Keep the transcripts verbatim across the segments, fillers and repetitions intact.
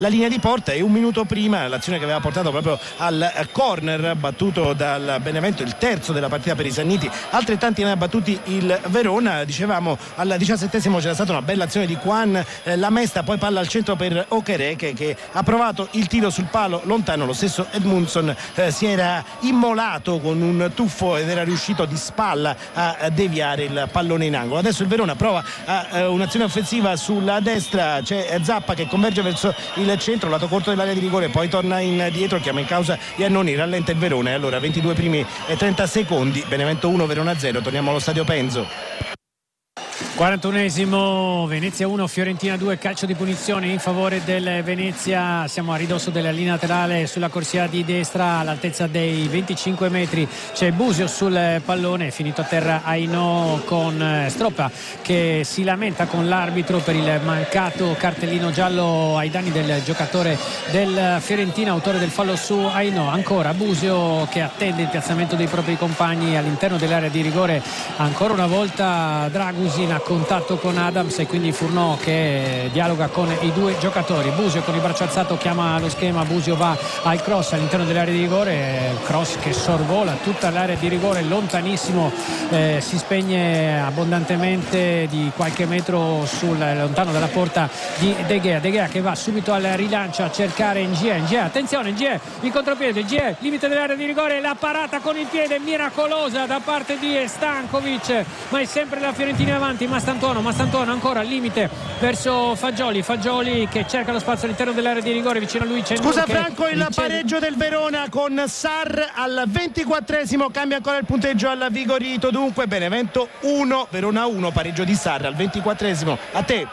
la linea di porta, e un minuto prima l'azione che aveva portato proprio al corner battuto dal Benevento, il terzo della partita per i Sanniti, altrettanti ne ha battuti il Verona. Dicevamo al diciassettesimo c'era stata una bella azione di Juan eh, Lamesta, poi palla al centro per Okereke che ha provato il tiro sul palo lontano. Lo stesso Edmundson eh, si era immolato con un tuffo ed era riuscito di spalla a, a deviare il pallone in angolo. Adesso il Verona prova a, a un'azione offensiva sulla destra, c'è Zappa che converge verso il centro, lato corto dell'area di rigore, poi torna indietro, chiama in causa Iannoni, rallenta il Verona e allora ventidue primi e trenta secondi, Benevento uno Verona zero. Torniamo allo stadio Penzo. quarantunesimo, Venezia uno Fiorentina due, calcio di punizione in favore del Venezia. Siamo a ridosso della linea laterale, sulla corsia di destra all'altezza dei venticinque metri c'è Busio sul pallone, finito a terra Aino con Stroppa che si lamenta con l'arbitro per il mancato cartellino giallo ai danni del giocatore del Fiorentina, autore del fallo su Aino. Ancora Busio che attende il piazzamento dei propri compagni all'interno dell'area di rigore, ancora una volta Dragusin a contatto con Adams e quindi Furnò che dialoga con i due giocatori. Busio con il braccio alzato chiama lo schema, Busio va al cross all'interno dell'area di rigore, cross che sorvola tutta l'area di rigore, lontanissimo, eh, si spegne abbondantemente di qualche metro sul lontano dalla porta di De Gea. De Gea che va subito al rilancio a cercare Ngie, Ngie, attenzione Ngie, il contropiede, Ngie, limite dell'area di rigore, la parata con il piede miracolosa da parte di Stankovic, ma è sempre la Fiorentina avanti. Mastantuono, Mastantuono ancora al limite verso Fagioli, Fagioli che cerca lo spazio all'interno dell'area di rigore, vicino a lui c'è Scusa Franco, il pareggio del Verona con Sarr al ventiquattresimo, cambia ancora il punteggio al Vigorito, dunque Benevento uno Verona uno, pareggio di Sarr al ventiquattresimo. A te.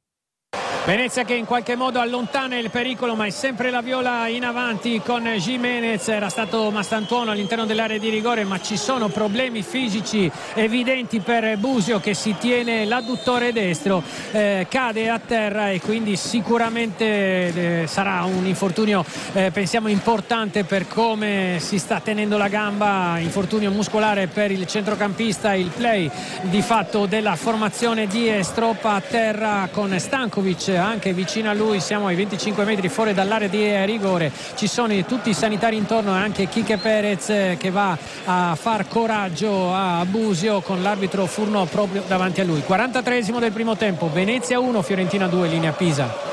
Venezia che in qualche modo allontana il pericolo, ma è sempre la Viola in avanti con Jimenez. Era stato Mastantuono all'interno dell'area di rigore, ma ci sono problemi fisici evidenti per Busio che si tiene l'adduttore destro, eh, cade a terra e quindi sicuramente eh, sarà un infortunio eh, pensiamo importante per come si sta tenendo la gamba, infortunio muscolare per il centrocampista. Il play di fatto della formazione di Stroppa a terra con Stankovic anche vicino a lui, siamo ai venticinque metri fuori dall'area di rigore, ci sono tutti i sanitari intorno e anche Quique Perez che va a far coraggio a Busio con l'arbitro Furnò proprio davanti a lui. quarantatreesimo del primo tempo, Venezia uno Fiorentina due, linea Pisa.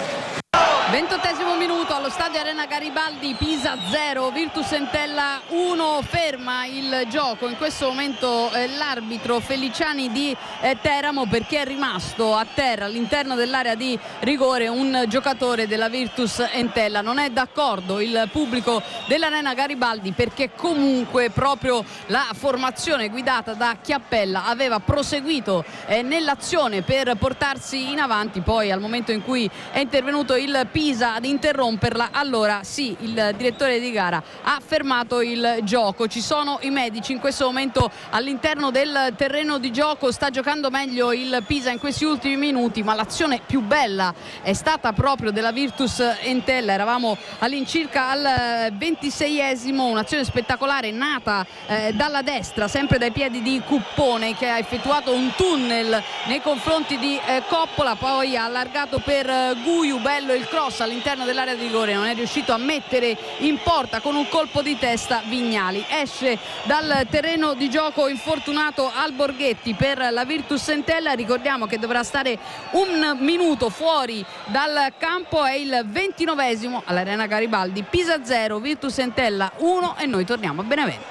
ventottesimo minuto allo stadio Arena Garibaldi, Pisa zero Virtus Entella uno, ferma il gioco in questo momento eh, l'arbitro Feliciani di eh, Teramo perché è rimasto a terra all'interno dell'area di rigore un giocatore della Virtus Entella. Non è d'accordo il pubblico dell'Arena Garibaldi perché comunque proprio la formazione guidata da Chiappella aveva proseguito eh, nell'azione per portarsi in avanti, poi al momento in cui è intervenuto il Pisa ad interromperla, allora sì, il direttore di gara ha fermato il gioco. Ci sono i medici in questo momento all'interno del terreno di gioco, sta giocando meglio il Pisa in questi ultimi minuti, ma l'azione più bella è stata proprio della Virtus Entella. Eravamo all'incirca al ventiseiesimo, un'azione spettacolare nata eh, dalla destra, sempre dai piedi di Cuppone che ha effettuato un tunnel nei confronti di eh, Coppola, poi ha allargato per eh, Guiu, bello il cross all'interno dell'area di rigore, non è riuscito a mettere in porta con un colpo di testa Vignali. Esce dal terreno di gioco infortunato Alborghetti per la Virtus Entella, ricordiamo che dovrà stare un minuto fuori dal campo. È il ventinovesimo all'Arena Garibaldi, Pisa zero Virtus Entella uno e noi torniamo a Benevento.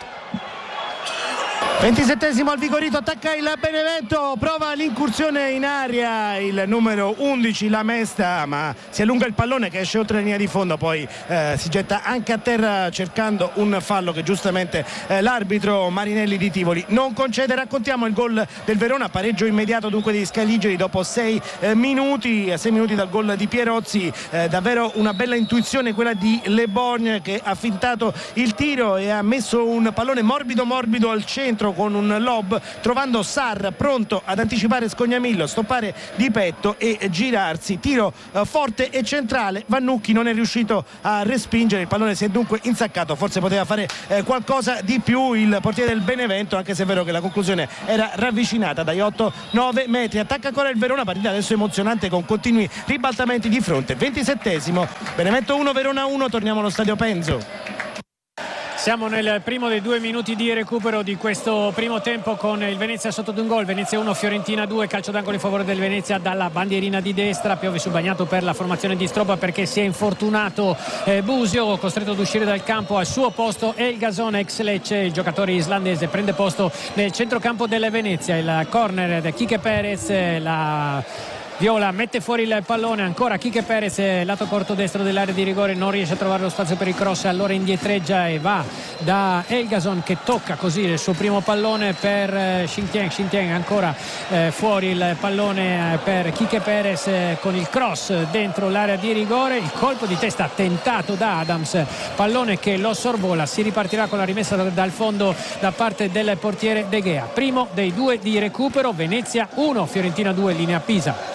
ventisettesimo al Vigorito, attacca il Benevento, prova l'incursione in aria il numero undici Lamesta, ma si allunga il pallone che esce oltre la linea di fondo, poi eh, si getta anche a terra cercando un fallo che giustamente eh, l'arbitro Marinelli di Tivoli non concede. Raccontiamo il gol del Verona, pareggio immediato dunque di Scaligeri dopo sei eh, minuti, sei minuti dal gol di Pierozzi. Eh, davvero una bella intuizione quella di Le Bon che ha fintato il tiro e ha messo un pallone morbido morbido al centro destro con un lob, trovando Sarr pronto ad anticipare Scognamillo, stoppare di petto e girarsi. Tiro eh, forte e centrale, Vannucchi non è riuscito a respingere, il pallone si è dunque insaccato, forse poteva fare eh, qualcosa di più il portiere del Benevento, anche se è vero che la conclusione era ravvicinata dai otto nove metri. Attacca ancora il Verona, partita adesso emozionante con continui ribaltamenti di fronte. ventisettesimo, Benevento uno Verona uno, torniamo allo stadio Penzo. Siamo nel primo dei due minuti di recupero di questo primo tempo con il Venezia sotto d'un gol. Venezia uno, Fiorentina due, calcio d'angolo in favore del Venezia dalla bandierina di destra. Piove sul bagnato per la formazione di Stroba perché si è infortunato eh, Busio, costretto ad uscire dal campo. Al suo posto Elgason, ex Lecce, il giocatore islandese, prende posto nel centrocampo del Venezia. Il corner da Quique Perez, la Viola mette fuori il pallone, ancora Quique Perez, lato corto destro dell'area di rigore, non riesce a trovare lo spazio per il cross, allora indietreggia e va da Elgason che tocca così il suo primo pallone per Xintian. Xintian ancora eh, fuori il pallone eh, per Quique Perez eh, con il cross dentro l'area di rigore, il colpo di testa tentato da Adams, pallone che lo sorvola, si ripartirà con la rimessa dal fondo da parte del portiere De Gea. Primo dei due di recupero, Venezia uno, Fiorentina due, linea Pisa.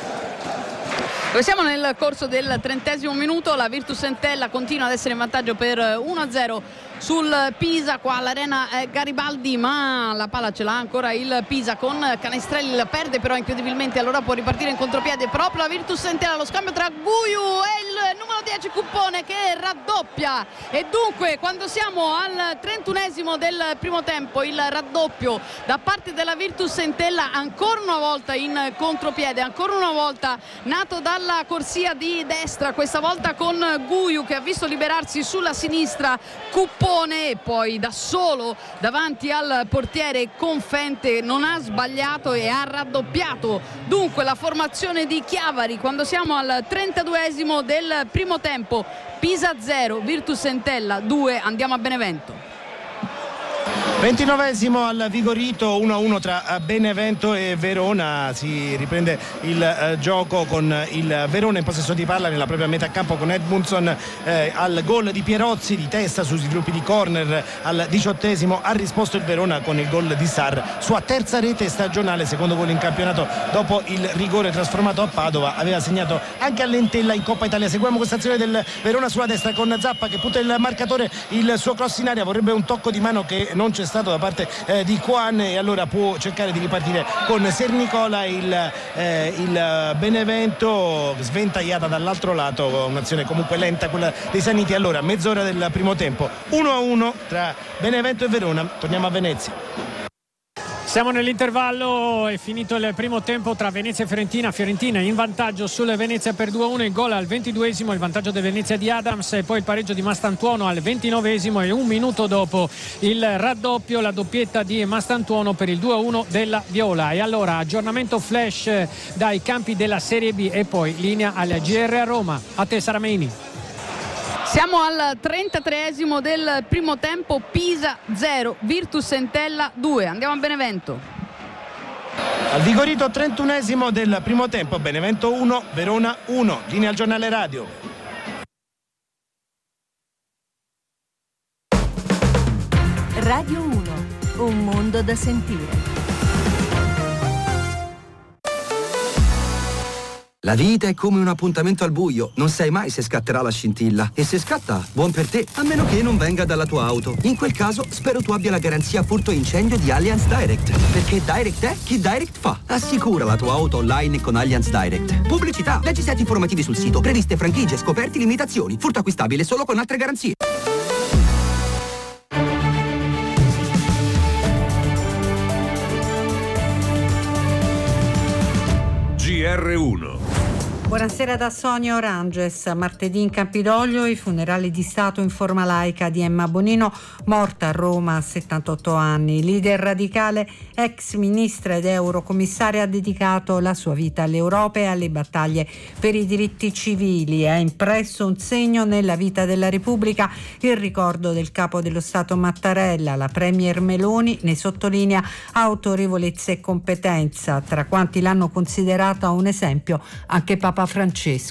Siamo nel corso del trentesimo minuto, la Virtus Entella continua ad essere in vantaggio per uno a zero sul Pisa qua all'Arena Garibaldi, ma la palla ce l'ha ancora il Pisa con Canestrelli, la perde però incredibilmente, allora può ripartire in contropiede proprio la Virtus Entella, lo scambio tra Guiu e il numero dieci Cuppone che raddoppia, e dunque quando siamo al trentunesimo del primo tempo il raddoppio da parte della Virtus Entella, ancora una volta in contropiede, ancora una volta nato dalla corsia di destra, questa volta con Guiu che ha visto liberarsi sulla sinistra Cuppone e poi da solo davanti al portiere Confente non ha sbagliato e ha raddoppiato dunque la formazione di Chiavari quando siamo al trentaduesimo del primo tempo. Pisa zero, Virtus Entella due, andiamo a Benevento. ventinovesimo al Vigorito, uno a uno tra Benevento e Verona, si riprende il eh, gioco con il Verona in possesso di palla nella propria metà campo con Edmundson eh, al gol di Pierozzi di testa sui sviluppi di corner. Al diciottesimo ha risposto il Verona con il gol di Sarr, sua terza rete stagionale, secondo gol in campionato dopo il rigore trasformato a Padova, aveva segnato anche all'Entella in Coppa Italia. Seguiamo questa azione del Verona sulla destra con Zappa che punta il marcatore, il suo cross in aria, vorrebbe un tocco di mano che non c'è stato da parte eh, di Quan, e allora può cercare di ripartire con Sernicola il, eh, il Benevento, sventagliata dall'altro lato, un'azione comunque lenta quella dei Sanniti. Allora mezz'ora del primo tempo, uno a uno tra Benevento e Verona. Torniamo a Venezia. Siamo nell'intervallo, è finito il primo tempo tra Venezia e Fiorentina. Fiorentina in vantaggio sul Venezia per due a uno, il gol al ventiduesimo, il vantaggio del Venezia di Adams, e poi il pareggio di Mastantuono al ventinovesimo, e un minuto dopo il raddoppio, la doppietta di Mastantuono per il due a uno della Viola. E allora aggiornamento flash dai campi della Serie B e poi linea al G R a Roma. A te Sarameni. Siamo al trentatreesimo del primo tempo, Pisa zero, Virtus Entella due, andiamo a Benevento. Al Vigorito trentunesimo del primo tempo, Benevento uno, Verona uno, linea al giornale radio. Radio uno, un mondo da sentire. La vita è come un appuntamento al buio, non sai mai se scatterà la scintilla. E se scatta, buon per te, a meno che non venga dalla tua auto. In quel caso, spero tu abbia la garanzia furto incendio di Allianz Direct. Perché Direct è chi Direct fa. Assicura la tua auto online con Allianz Direct. Pubblicità, leggi set informativi sul sito, previste franchigie, scoperti, limitazioni. Furto acquistabile solo con altre garanzie. G R uno. Buonasera da Sonia Oranges. Martedì in Campidoglio i funerali di Stato in forma laica di Emma Bonino, morta a Roma a settantotto anni. Leader radicale, ex ministra ed eurocommissaria, ha dedicato la sua vita all'Europa e alle battaglie per i diritti civili. Ha impresso un segno nella vita della Repubblica il ricordo del capo dello Stato Mattarella. La premier Meloni ne sottolinea autorevolezza e competenza. Tra quanti l'hanno considerata un esempio, anche Papa Francesco.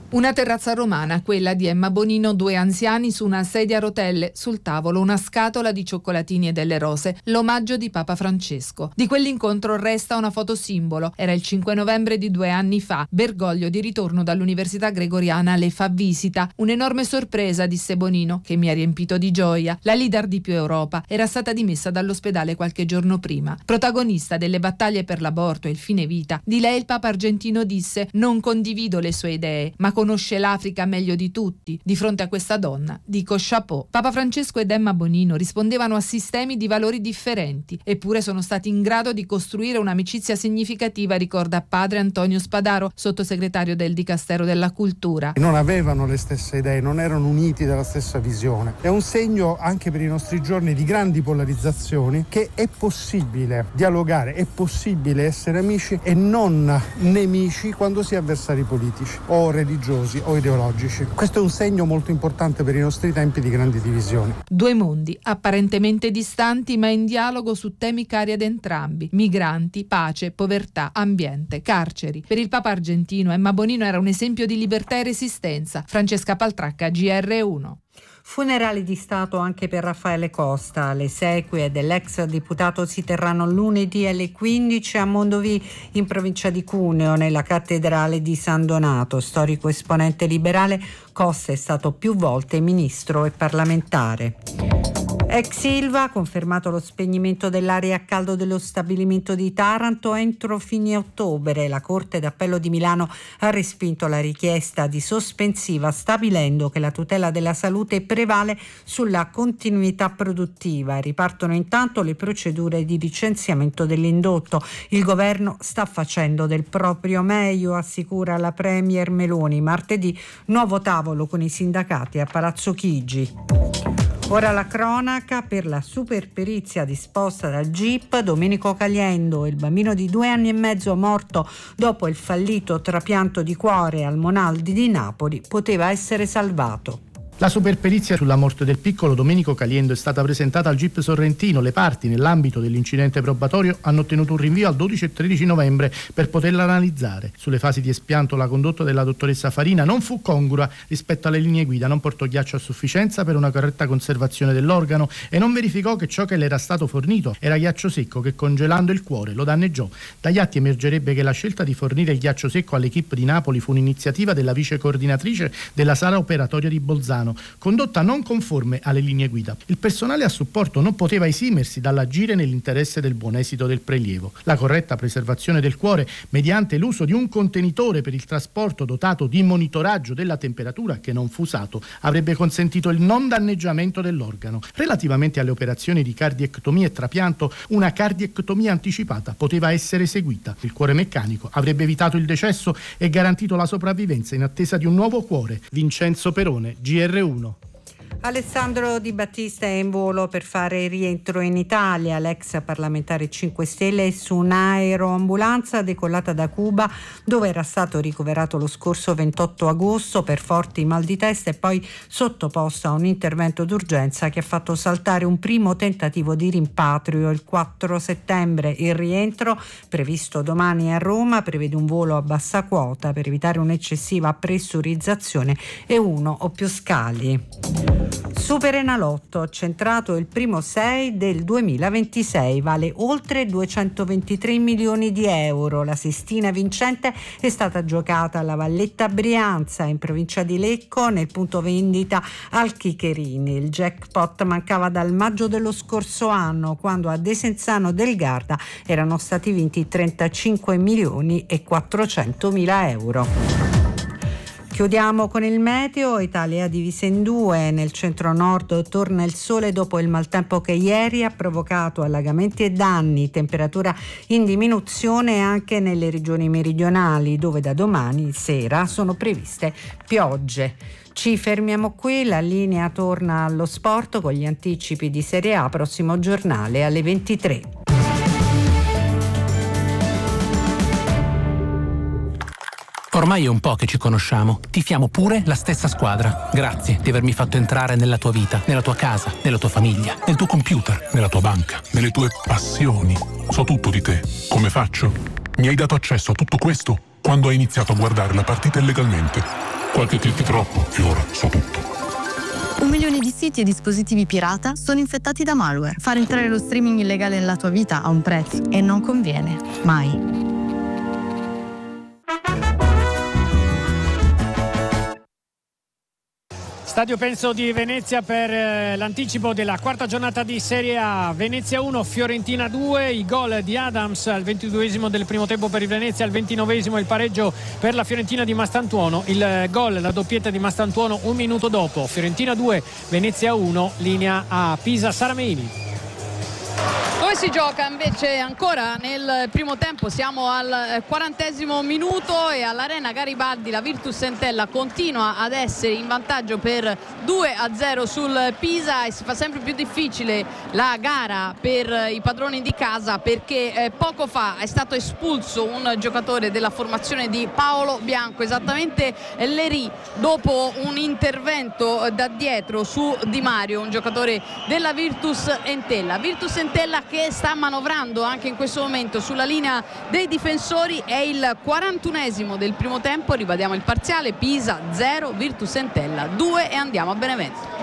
Una terrazza romana, quella di Emma Bonino, due anziani su una sedia a rotelle, sul tavolo una scatola di cioccolatini e delle rose, l'omaggio di Papa Francesco. Di quell'incontro resta una foto simbolo. Era il cinque novembre di due anni fa. Bergoglio di ritorno dall'Università Gregoriana le fa visita. Un'enorme sorpresa, disse Bonino, che mi ha riempito di gioia. La leader di Più Europa era stata dimessa dall'ospedale qualche giorno prima. Protagonista delle battaglie per l'aborto e il fine vita, di lei il Papa argentino disse: non condivido le sue idee, ma conosce l'Africa meglio di tutti. Di fronte a questa donna dico chapeau. Papa Francesco ed Emma Bonino rispondevano a sistemi di valori differenti, eppure sono stati in grado di costruire un'amicizia significativa, ricorda padre Antonio Spadaro, sottosegretario del Dicastero della Cultura. Non avevano le stesse idee, non erano uniti dalla stessa visione. È un segno anche per i nostri giorni di grandi polarizzazioni che è possibile dialogare, è possibile essere amici e non nemici quando si è avversari politici o religiosi o ideologici. Questo è un segno molto importante per i nostri tempi di grandi divisioni. Due mondi apparentemente distanti ma in dialogo su temi cari ad entrambi: migranti, pace, povertà, ambiente, carceri. Per il Papa argentino Emma Bonino era un esempio di libertà e resistenza. Francesca Paltracca, G R uno. Funerali di Stato anche per Raffaele Costa. Le esequie dell'ex deputato si terranno lunedì alle quindici a Mondovì, in provincia di Cuneo, nella cattedrale di San Donato. Storico esponente liberale, Costa è stato più volte ministro e parlamentare. Ex Ilva ha confermato lo spegnimento dell'area a caldo dello stabilimento di Taranto entro fine ottobre. La Corte d'Appello di Milano ha respinto la richiesta di sospensiva, stabilendo che la tutela della salute prevale sulla continuità produttiva. Ripartono intanto le procedure di licenziamento dell'indotto. Il governo sta facendo del proprio meglio, assicura la premier Meloni. Martedì nuovo tavolo con i sindacati a Palazzo Chigi. Ora la cronaca. Per la superperizia disposta dal G I P, Domenico Caliendo, il bambino di due anni e mezzo morto dopo il fallito trapianto di cuore al Monaldi di Napoli, poteva essere salvato. La superperizia sulla morte del piccolo Domenico Caliendo è stata presentata al G I P sorrentino. Le parti, nell'ambito dell'incidente probatorio, hanno ottenuto un rinvio al dodici e tredici novembre per poterla analizzare. Sulle fasi di espianto la condotta della dottoressa Farina non fu congrua rispetto alle linee guida, non portò ghiaccio a sufficienza per una corretta conservazione dell'organo e non verificò che ciò che le era stato fornito era ghiaccio secco che, congelando il cuore, lo danneggiò. Dagli atti emergerebbe che la scelta di fornire il ghiaccio secco all'equipe di Napoli fu un'iniziativa della vice coordinatrice della sala operatoria di Bolzano, condotta non conforme alle linee guida. Il personale a supporto non poteva esimersi dall'agire nell'interesse del buon esito del prelievo. La corretta preservazione del cuore mediante l'uso di un contenitore per il trasporto dotato di monitoraggio della temperatura, che non fu usato, avrebbe consentito il non danneggiamento dell'organo. Relativamente alle operazioni di cardiectomia e trapianto, una cardiectomia anticipata poteva essere eseguita. Il cuore meccanico avrebbe evitato il decesso e garantito la sopravvivenza in attesa di un nuovo cuore. Vincenzo Perone, G R uno. Alessandro Di Battista è in volo per fare rientro in Italia. L'ex parlamentare cinque Stelle è su un'aeroambulanza decollata da Cuba, dove era stato ricoverato lo scorso ventotto agosto per forti mal di testa e poi sottoposto a un intervento d'urgenza che ha fatto saltare un primo tentativo di rimpatrio il quattro settembre. Il rientro, previsto domani a Roma, prevede un volo a bassa quota per evitare un'eccessiva pressurizzazione e uno o più scali. Super Enalotto, centrato il primo sei del duemilaventisei, vale oltre duecentoventitré milioni di euro. La sestina vincente è stata giocata alla Valletta Brianza, in provincia di Lecco, nel punto vendita al Chicherini. Il jackpot mancava dal maggio dello scorso anno, quando a Desenzano del Garda erano stati vinti trentacinque milioni e quattrocentomila euro. Chiudiamo con il meteo. Italia divisa in due. Nel centro-nord torna il sole dopo il maltempo che ieri ha provocato allagamenti e danni. Temperatura in diminuzione anche nelle regioni meridionali, dove da domani sera sono previste piogge. Ci fermiamo qui, la linea torna allo sport con gli anticipi di Serie A, prossimo giornale alle ventitré. Ormai è un po' che ci conosciamo. Tifiamo pure la stessa squadra. Grazie di avermi fatto entrare nella tua vita, nella tua casa, nella tua famiglia, nel tuo computer, nella tua banca, nelle tue passioni. So tutto di te. Come faccio? Mi hai dato accesso a tutto questo quando hai iniziato a guardare la partita illegalmente. Qualche click troppo e ora so tutto. Un milione di siti e dispositivi pirata sono infettati da malware. Far entrare lo streaming illegale nella tua vita ha un prezzo e non conviene. Mai. Stadio Penso di Venezia per eh, l'anticipo della quarta giornata di Serie A. Venezia uno, Fiorentina due, i gol di Adams al ventiduesimo del primo tempo per il Venezia, al ventinovesimo il pareggio per la Fiorentina di Mastantuono, il gol, la doppietta di Mastantuono un minuto dopo. Fiorentina due, Venezia uno, linea a Pisa Saramini. Dove si gioca invece ancora nel primo tempo, siamo al quarantesimo minuto e all'Arena Garibaldi la Virtus Entella continua ad essere in vantaggio per due a zero sul Pisa e si fa sempre più difficile la gara per i padroni di casa, perché eh, poco fa è stato espulso un giocatore della formazione di Paolo Bianco, esattamente Leri, dopo un intervento da dietro su Di Mario, un giocatore della Virtus Entella. Virtus Entella che sta manovrando anche in questo momento sulla linea dei difensori. È il quarantunesimo del primo tempo, ribadiamo il parziale: Pisa zero, Virtus Entella due, e andiamo a Benevento.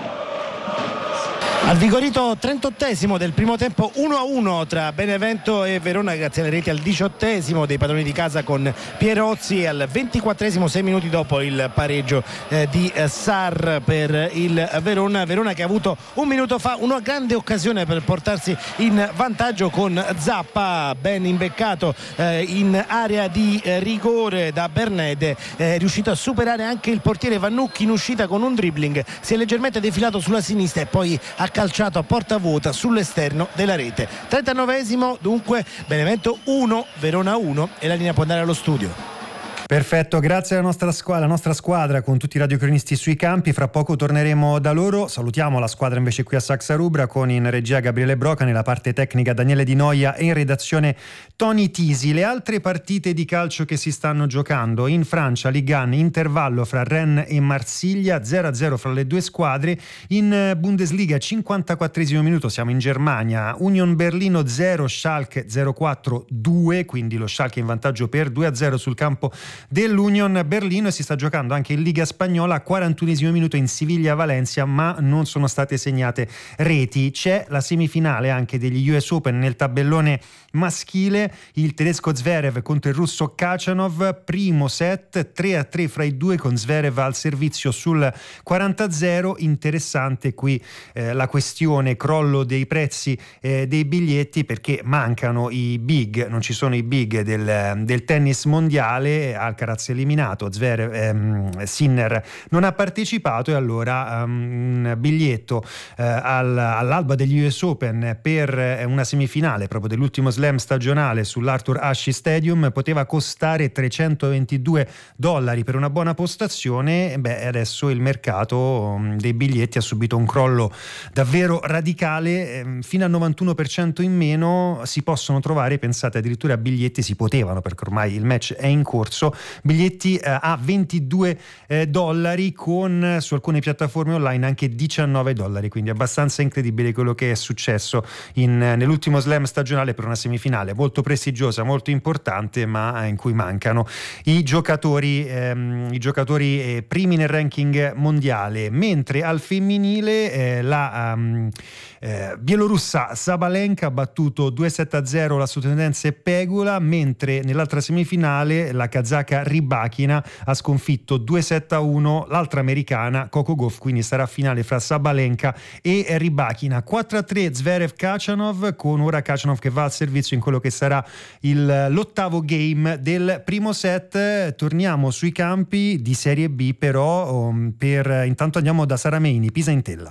Al vigorito trentottesimo del primo tempo, uno a uno tra Benevento e Verona, grazie alle reti al diciottesimo dei padroni di casa con Pierozzi, e al ventiquattresimo, sei minuti dopo, il pareggio eh, di eh, Sarr per il Verona. Verona che ha avuto un minuto fa una grande occasione per portarsi in vantaggio con Zappa, ben imbeccato eh, in area di eh, rigore da Bernede, è riuscito a superare anche il portiere Vannucchi in uscita con un dribbling, si è leggermente defilato sulla sinistra e poi ha calciato a porta vuota sull'esterno della rete. trentanovesimo dunque, Benevento uno, Verona uno, e la linea può andare allo studio. Perfetto, grazie alla nostra squadra, alla nostra squadra con tutti i radiocronisti sui campi. Fra poco torneremo da loro. Salutiamo la squadra invece qui a Saxa Rubra, con in regia Gabriele Broca, nella parte tecnica Daniele Di Noia e in redazione Tony Tisi. Le altre partite di calcio che si stanno giocando in Francia: Ligue uno, intervallo fra Rennes e Marsiglia, zero a zero fra le due squadre. In Bundesliga, cinquantaquattresimo minuto, siamo in Germania, Union Berlino zero, Schalke zero quattro due, quindi lo Schalke in vantaggio per due a zero sul campo dell'Union Berlino. E si sta giocando anche in Liga Spagnola, quarantunesimo minuto, in Siviglia-Valencia, ma non sono state segnate reti. C'è la semifinale anche degli U S Open nel tabellone maschile, il tedesco Zverev contro il russo Khachanov, primo set tre a tre fra i due, con Zverev al servizio sul quaranta a zero. Interessante qui eh, la questione crollo dei prezzi eh, dei biglietti, perché mancano i big, non ci sono i big del, del tennis mondiale. Alcaraz eliminato, Zverev, ehm, Sinner non ha partecipato, e allora um, un biglietto eh, al, all'alba degli U S Open per eh, una semifinale proprio dell'ultimo slam stagionale sull'Arthur Ashe Stadium poteva costare trecentoventidue dollari per una buona postazione. Beh, adesso il mercato um, dei biglietti ha subito un crollo davvero radicale, ehm, fino al novantuno per cento in meno. Si possono trovare, pensate, addirittura biglietti, si potevano perché ormai il match è in corso, biglietti eh, a ventidue eh, dollari, con su alcune piattaforme online anche diciannove dollari, quindi abbastanza incredibile quello che è successo in, nell'ultimo slam stagionale per una semifinale molto prestigiosa, molto importante, ma in cui mancano i giocatori ehm, i giocatori eh, primi nel ranking mondiale. Mentre al femminile eh, la um, eh, bielorussa Sabalenka ha battuto due sette a zero la statunitense Pegula, mentre nell'altra semifinale la kazaka Rybakina ha sconfitto due sette a uno l'altra americana Coco Gauff, quindi sarà finale fra Sabalenka e Rybakina. Quattro a tre Zverev Khachanov, con ora Khachanov che va al servizio in quello che sarà il, l'ottavo game del primo set. Torniamo sui campi di Serie B però, um, per intanto andiamo da Sarameni, Pisa Entella.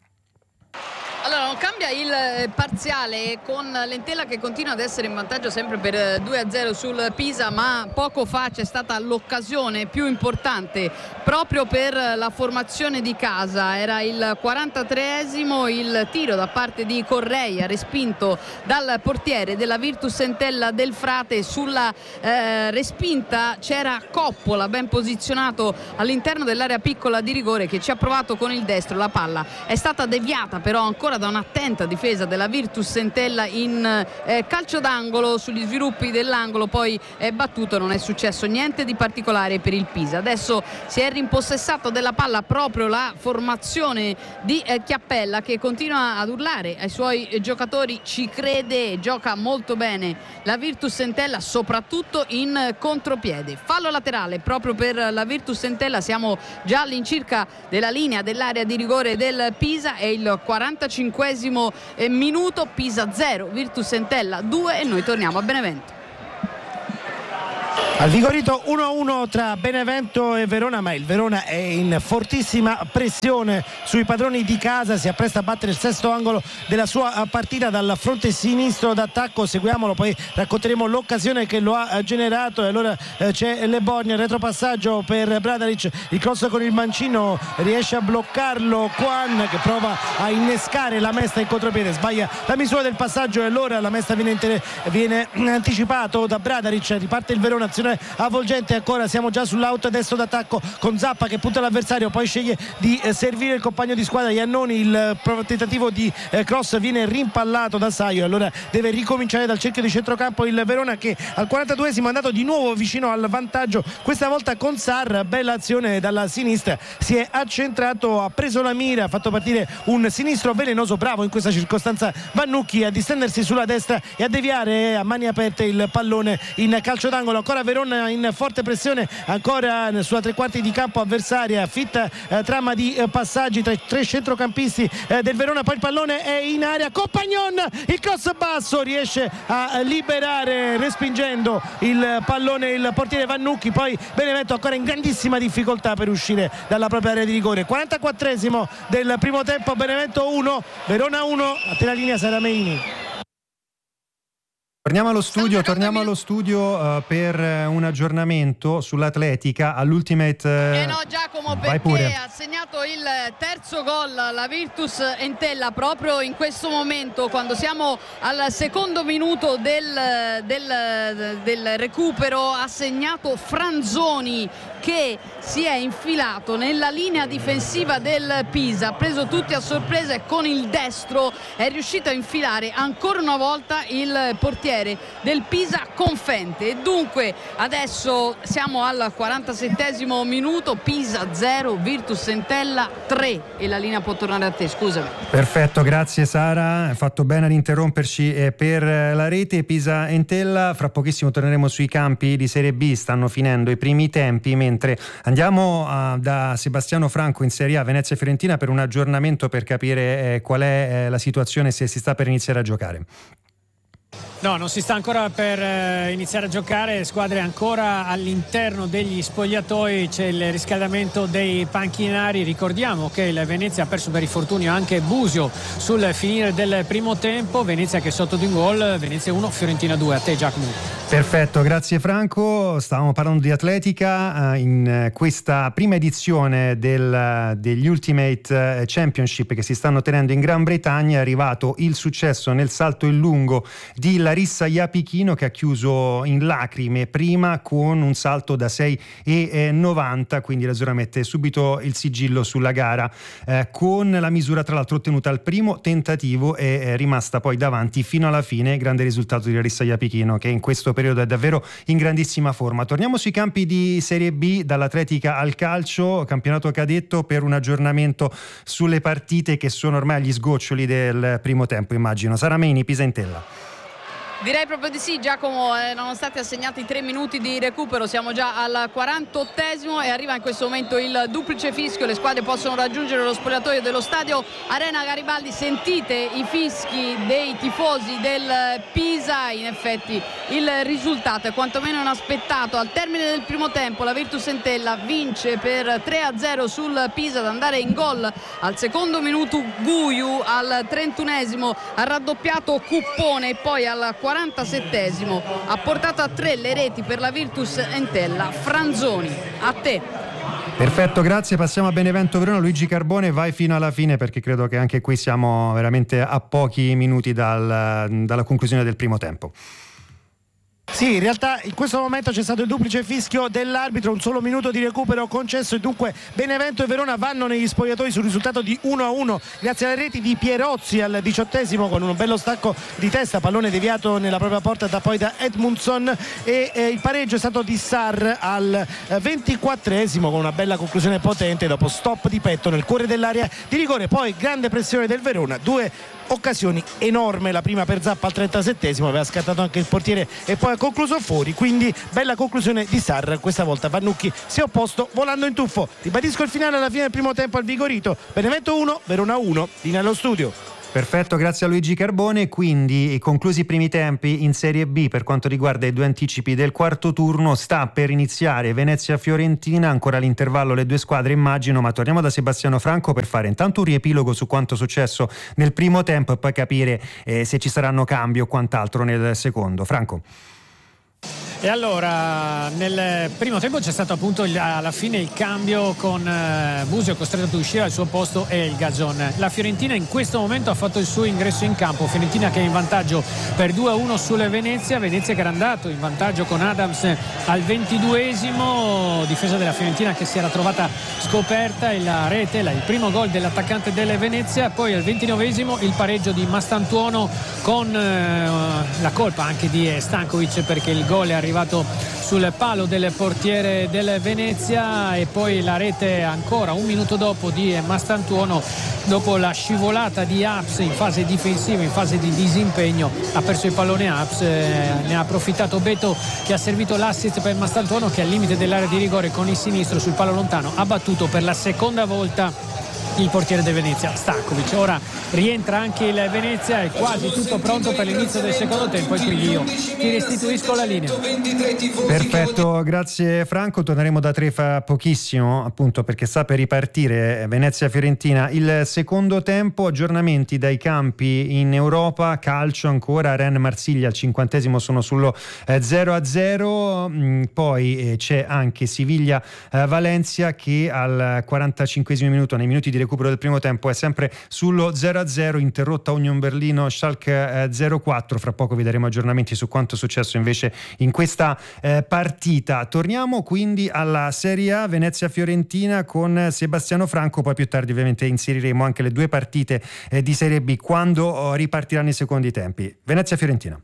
Allora, non cambia il parziale, con l'Entella che continua ad essere in vantaggio sempre per due a zero sul Pisa, ma poco fa c'è stata l'occasione più importante proprio per la formazione di casa. Era il quarantatreesimo, il tiro da parte di Correia respinto dal portiere della Virtus Entella Del Frate. Sulla eh, respinta c'era Coppola ben posizionato all'interno dell'area piccola di rigore, che ci ha provato con il destro. La palla è stata deviata però ancora da un attento attenta difesa della Virtus Entella in eh, calcio d'angolo, sugli sviluppi dell'angolo poi è battuto, non è successo niente di particolare per il Pisa. Adesso si è rimpossessato della palla proprio la formazione di eh, Chiappella, che continua ad urlare ai suoi eh, giocatori, ci crede, gioca molto bene la Virtus Entella, soprattutto in eh, contropiede. Fallo laterale proprio per la Virtus Entella, siamo già all'incirca della linea dell'area di rigore del Pisa, è il quarantacinquesimo eh, minuto, Pisa zero, Virtus Entella due e noi torniamo a Benevento. Al Vigorito uno a uno tra Benevento e Verona, ma il Verona è in fortissima pressione sui padroni di casa, si appresta a battere il sesto angolo della sua partita dal fronte sinistro d'attacco. Seguiamolo, poi racconteremo l'occasione che lo ha generato. E allora eh, c'è Le Borgna, retropassaggio per Bradaric, il cross con il mancino, riesce a bloccarlo Quan, che prova a innescare la Mesta in contropiede, sbaglia la misura del passaggio e allora la Mesta viene, inter- viene anticipato da Bradaric. Riparte il Verona, azione avvolgente ancora, siamo già sull'out destro d'attacco con Zappa che punta l'avversario, poi sceglie di eh, servire il compagno di squadra Iannoni. Il eh, tentativo di eh, cross viene rimpallato da Saio, allora deve ricominciare dal cerchio di centrocampo il Verona, che al quarantaduesimo è andato di nuovo vicino al vantaggio, questa volta con Sarr. Bella azione dalla sinistra, si è accentrato, ha preso la mira, ha fatto partire un sinistro velenoso, bravo in questa circostanza Vannucchi a distendersi sulla destra e a deviare a mani aperte il pallone in calcio d'angolo. Ancora Verona in forte pressione, ancora sulla tre quarti di campo avversaria, fitta eh, trama di eh, passaggi tra i tre centrocampisti eh, del Verona, poi il pallone è in area, Compagnon, il cross basso, riesce a liberare respingendo il pallone il portiere Vannucchi, poi Benevento ancora in grandissima difficoltà per uscire dalla propria area di rigore. quarantaquattresimo del primo tempo, Benevento uno, Verona uno. A te la linea, Sara Meini. Torniamo allo studio, torniamo allo studio uh, per un aggiornamento sull'atletica all'Ultimate. Uh, eh no Giacomo, perché ha segnato il terzo gol la Virtus Entella proprio in questo momento, quando siamo al secondo minuto del, del, del recupero. Ha segnato Franzoni, che si è infilato nella linea difensiva del Pisa, ha preso tutti a sorpresa e con il destro è riuscito a infilare ancora una volta il portiere del Pisa Confente. E dunque adesso siamo al quarantasettesimo minuto, Pisa zero, Virtus Entella tre, e la linea può tornare a te, scusami. Perfetto, grazie Sara, hai fatto bene ad interromperci per la rete. Pisa Entella, fra pochissimo torneremo sui campi di Serie B, stanno finendo i primi tempi, mentre andiamo a, da Sebastiano Franco in Serie A, Venezia Fiorentina, per un aggiornamento per capire eh, qual è eh, la situazione, se si sta per iniziare a giocare. No, non si sta ancora per eh, iniziare a giocare, squadre ancora all'interno degli spogliatoi, c'è il riscaldamento dei panchinari. Ricordiamo che il Venezia ha perso per infortunio anche Busio sul finire del primo tempo, Venezia che è sotto di un gol, Venezia uno, Fiorentina due. A te Giacomo. Perfetto, grazie Franco. Stavamo parlando di atletica eh, in questa prima edizione del, degli Ultimate Championship che si stanno tenendo in Gran Bretagna. È arrivato il successo nel salto in lungo di Larissa Iapichino, che ha chiuso in lacrime prima con un salto da sei virgola novanta, quindi l'azzurra mette subito il sigillo sulla gara eh, con la misura tra l'altro ottenuta al primo tentativo e è rimasta poi davanti fino alla fine. Grande risultato di Larissa Iapichino, che in questo periodo è davvero in grandissima forma. Torniamo sui campi di Serie B, dall'atletica al calcio, campionato cadetto, per un aggiornamento sulle partite che sono ormai agli sgoccioli del primo tempo, immagino. Sara Meini, Pisa Entella. Direi proprio di sì Giacomo, eh, erano stati assegnati tre minuti di recupero, siamo già al quarantottesimo e arriva in questo momento il duplice fischio. Le squadre possono raggiungere lo spogliatoio dello stadio Arena Garibaldi. Sentite i fischi dei tifosi del Pisa, in effetti il risultato è quantomeno inaspettato. Al termine del primo tempo la Virtus Entella vince per tre a zero sul Pisa, ad andare in gol al secondo minuto Guiu, al trentunesimo ha raddoppiato Cuppone e poi al quarantasettesimo ha portato a tre le reti per la Virtus Entella Franzoni. A te. Perfetto, grazie. Passiamo a Benevento Verona. Luigi Carbone, vai fino alla fine, perché credo che anche qui siamo veramente a pochi minuti dal, dalla conclusione del primo tempo. Sì, in realtà in questo momento c'è stato il duplice fischio dell'arbitro, un solo minuto di recupero concesso e dunque Benevento e Verona vanno negli spogliatoi sul risultato di uno a uno grazie alle reti di Pierozzi al diciottesimo con un bello stacco di testa, pallone deviato nella propria porta da poi da Edmundson, e eh, il pareggio è stato di Sarr al eh, ventiquattresimo con una bella conclusione potente dopo stop di petto nel cuore dell'area di rigore. Poi grande pressione del Verona, due occasioni enorme, la prima per Zappa al trentasettesimo, aveva scattato anche il portiere e poi ha concluso fuori, quindi bella conclusione di Sarr. Questa volta Vannucchi si è opposto volando in tuffo. Ribadisco il finale alla fine del primo tempo al Vigorito: Benevento uno, Verona uno. Linea allo studio. Perfetto, grazie a Luigi Carbone. Quindi conclusi i primi tempi in Serie B per quanto riguarda i due anticipi del quarto turno. Sta per iniziare Venezia-Fiorentina, ancora l'intervallo le due squadre immagino, ma torniamo da Sebastiano Franco per fare intanto un riepilogo su quanto successo nel primo tempo e poi capire eh, se ci saranno cambi o quant'altro nel secondo. Franco. E allora nel primo tempo c'è stato appunto il, alla fine il cambio con eh, Busio costretto ad uscire al suo posto e il Gazon. La Fiorentina in questo momento ha fatto il suo ingresso in campo, Fiorentina che è in vantaggio per due a uno sulle Venezia, Venezia che era andato in vantaggio con Adams al ventiduesimo, difesa della Fiorentina che si era trovata scoperta e la rete, la, il primo gol dell'attaccante delle Venezia, poi al ventinovesimo il pareggio di Mastantuono con eh, la colpa anche di Stankovic perché il gol è arrivato arrivato sul palo del portiere del Venezia, e poi la rete ancora un minuto dopo di Mastantuono dopo la scivolata di Aps in fase difensiva, in fase di disimpegno. Ha perso il pallone Aps, eh, ne ha approfittato Beto che ha servito l'assist per Mastantuono che al limite dell'area di rigore con il sinistro sul palo lontano ha battuto per la seconda volta il portiere del Venezia, Stankovic. Ora rientra anche il Venezia, è quasi tutto pronto per l'inizio del secondo tempo e quindi io ti restituisco la linea. Perfetto, grazie Franco. Torneremo da tre fra pochissimo, appunto perché sta per ripartire Venezia-Fiorentina il secondo tempo. Aggiornamenti dai campi in Europa, calcio ancora, Rennes-Marsiglia al cinquantesimo sono sullo eh, zero a zero, mm, poi eh, c'è anche Siviglia-Valencia eh, che al quarantacinquesimo minuto, nei minuti di recupero del primo tempo, è sempre sullo zero a zero, interrotta Union Berlino Schalke eh, zero quattro. Fra poco vi daremo aggiornamenti su quanto è successo invece in questa eh, partita. Torniamo quindi alla Serie A, Venezia-Fiorentina con Sebastiano Franco, poi più tardi ovviamente inseriremo anche le due partite eh, di Serie B quando oh, ripartiranno i secondi tempi. Venezia-Fiorentina.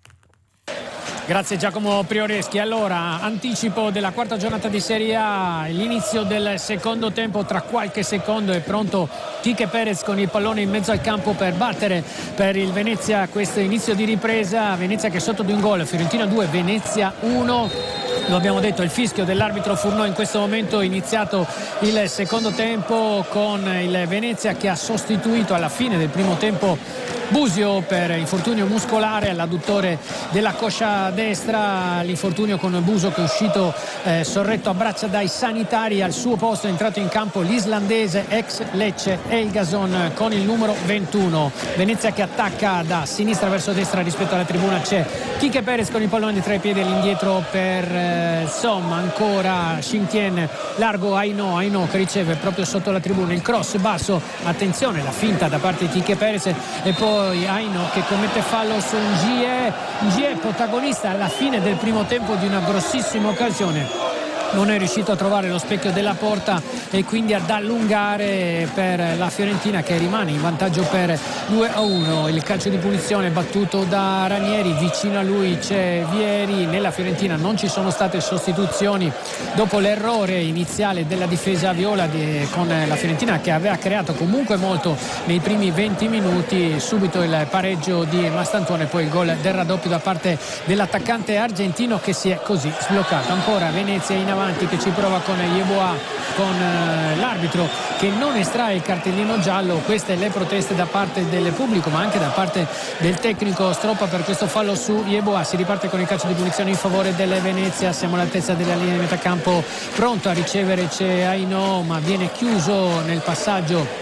Grazie Giacomo Prioreschi. Allora, anticipo della quarta giornata di Serie A, l'inizio del secondo tempo, tra qualche secondo è pronto Quique Perez con il pallone in mezzo al campo per battere per il Venezia questo inizio di ripresa. Venezia che è sotto di un gol, Fiorentina due, Venezia uno. Lo abbiamo detto, il fischio dell'arbitro Furnò in questo momento, iniziato il secondo tempo con il Venezia che ha sostituito alla fine del primo tempo Busio per infortunio muscolare all'adduttore della coscia destra. L'infortunio con Busio che è uscito eh, sorretto a braccia dai sanitari. Al suo posto è entrato in campo l'islandese ex Lecce Elgason con il numero ventuno. Venezia che attacca da sinistra verso destra rispetto alla tribuna, c'è Quique Perez con il pallone di tre piedi all'indietro per eh, Somma, ancora Xintien largo Aino, Aino che riceve proprio sotto la tribuna il cross basso, attenzione la finta da parte di Quique Perez e poi Aino che commette fallo su Ngie. Ngie protagonista alla fine del primo tempo di una grossissima occasione, non è riuscito a trovare lo specchio della porta e quindi ad allungare per la Fiorentina che rimane in vantaggio per due a uno. Il calcio di punizione battuto da Ranieri, vicino a lui c'è Vieri. Nella Fiorentina non ci sono state sostituzioni dopo l'errore iniziale della difesa viola di, con la Fiorentina che aveva creato comunque molto nei primi venti minuti. Subito il pareggio di Mastantuono e poi il gol del raddoppio da parte dell'attaccante argentino che si è così sbloccato. Ancora Venezia in avanti che ci prova con Yeboah, con eh, l'arbitro che non estrae il cartellino giallo. Queste le proteste da parte del pubblico ma anche da parte del tecnico Stroppa per questo fallo su Yeboah. Si riparte con il calcio di punizione in favore delle Venezia, siamo all'altezza della linea di metacampo, pronto a ricevere c'è Aino ma viene chiuso nel passaggio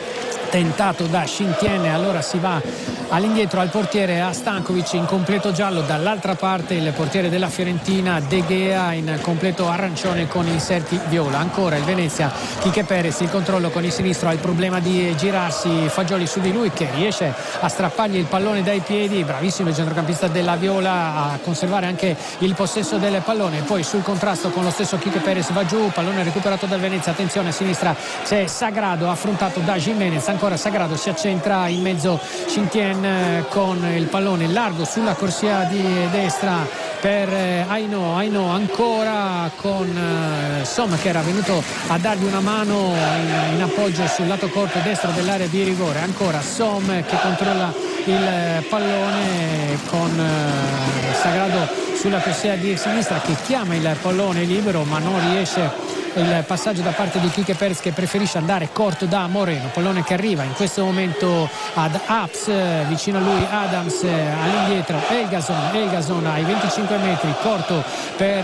tentato da Shintiene, allora si va all'indietro al portiere, a Stankovic in completo giallo, dall'altra parte il portiere della Fiorentina De Gea in completo arancione con inserti viola. Ancora il Venezia, Quique Perez, il controllo con il sinistro, ha il problema di girarsi, Fagioli su di lui che riesce a strappargli il pallone dai piedi, bravissimo il centrocampista della Viola a conservare anche il possesso del pallone, poi sul contrasto con lo stesso Quique Perez va giù, pallone recuperato dal Venezia, attenzione a sinistra c'è Sagrado affrontato da Jimenez, ancora Sagrado, si accentra in mezzo Shintiene con il pallone largo sulla corsia di destra per Aino, Aino ancora con Som che era venuto a dargli una mano in, in appoggio sul lato corto destro dell'area di rigore, ancora Som che controlla il pallone con Sagrado sulla corsia di sinistra che chiama il pallone libero ma non riesce il passaggio da parte di Quique Perez che preferisce andare corto da Moreno, pallone che arriva in questo momento ad Aps, vicino a lui Adams, all'indietro Elgason, Elgason ai venticinque metri, corto per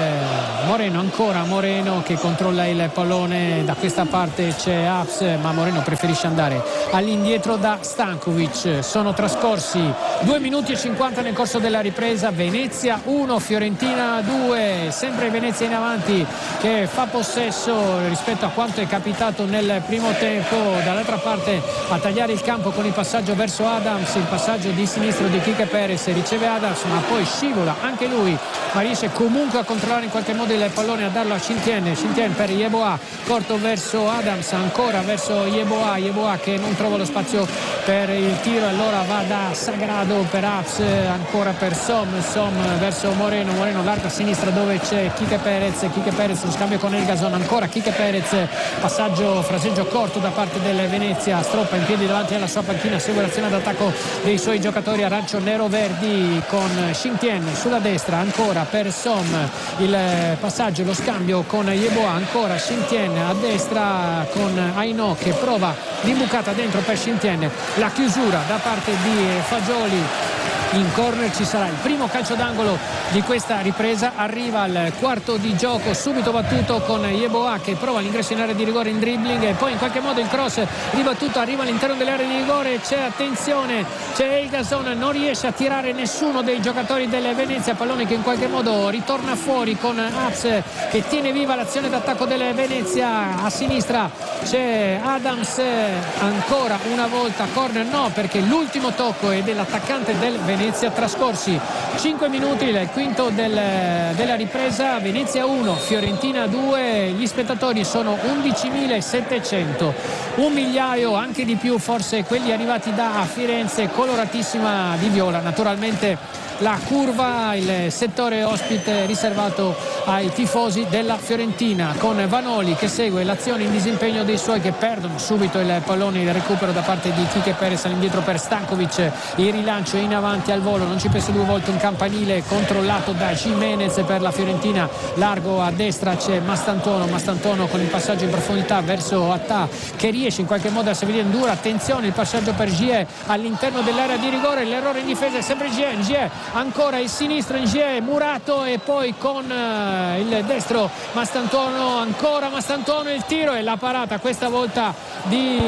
Moreno, ancora Moreno che controlla il pallone, da questa parte c'è Aps ma Moreno preferisce andare all'indietro da Stankovic. Sono trascorsi due minuti e cinquanta nel corso della ripresa, Venezia uno, Fiorentina due, sempre Venezia in avanti che fa possesso rispetto a quanto è capitato nel primo tempo, dall'altra parte a tagliare il campo con il passaggio verso Adams, il passaggio di sinistro di Quique Perez, riceve Adams ma poi scivola anche lui ma riesce comunque a controllare in qualche modo il pallone, a darlo a Shintiene, Shintiene per Yeboah, corto verso Adams, ancora verso Yeboah, Yeboah che non trova lo spazio per il tiro, allora va da Sagrado per Aps, ancora per Som, Som verso Moreno, Moreno largo a sinistra dove c'è Quique Perez, Quique Perez lo scambio con Elgason, ancora Quique Perez, passaggio fraseggio corto da parte del Venezia, stroppa in piedi davanti alla sua panchina, segue l'azione d'attacco dei suoi giocatori arancio nero verdi con Shintiene sulla destra, ancora per Som il passaggio, lo scambio con Yeboah, ancora Shintiene a destra con Aino che prova l'imbucata dentro per Shintiene, la chiusura da parte di Fagioli. In corner ci sarà il primo calcio d'angolo di questa ripresa, arriva al quarto di gioco subito battuto con Yeboah che prova l'ingresso in area di rigore in dribbling e poi in qualche modo il cross ribattuto arriva all'interno dell'area di rigore, c'è attenzione, c'è Elgason, non riesce a tirare nessuno dei giocatori del Venezia, pallone che in qualche modo ritorna fuori con Aps che tiene viva l'azione d'attacco del Venezia, a sinistra c'è Adams, ancora una volta corner no perché l'ultimo tocco è dell'attaccante del Venezia. Venezia, trascorsi cinque minuti, il quinto del, della ripresa, Venezia uno, Fiorentina due, gli spettatori sono undicimilasettecento, un migliaio, anche di più forse quelli arrivati da Firenze, coloratissima di viola, naturalmente la curva, il settore ospite riservato ai tifosi della Fiorentina, con Vanoli che segue l'azione in disimpegno dei suoi che perdono subito il pallone, il recupero da parte di Quique Perez all'indietro per Stankovic, il rilancio in avanti al volo, non ci penso due volte, un campanile controllato da Jimenez per la Fiorentina, largo a destra c'è Mastantuono, Mastantuono con il passaggio in profondità verso Attà che riesce in qualche modo a servire in dura, attenzione il passaggio per Gie all'interno dell'area di rigore, l'errore in difesa è sempre Gie, Gie ancora il sinistro, Gie, Murato e poi con uh, il destro Mastantuono, ancora Mastantuono, il tiro e la parata questa volta di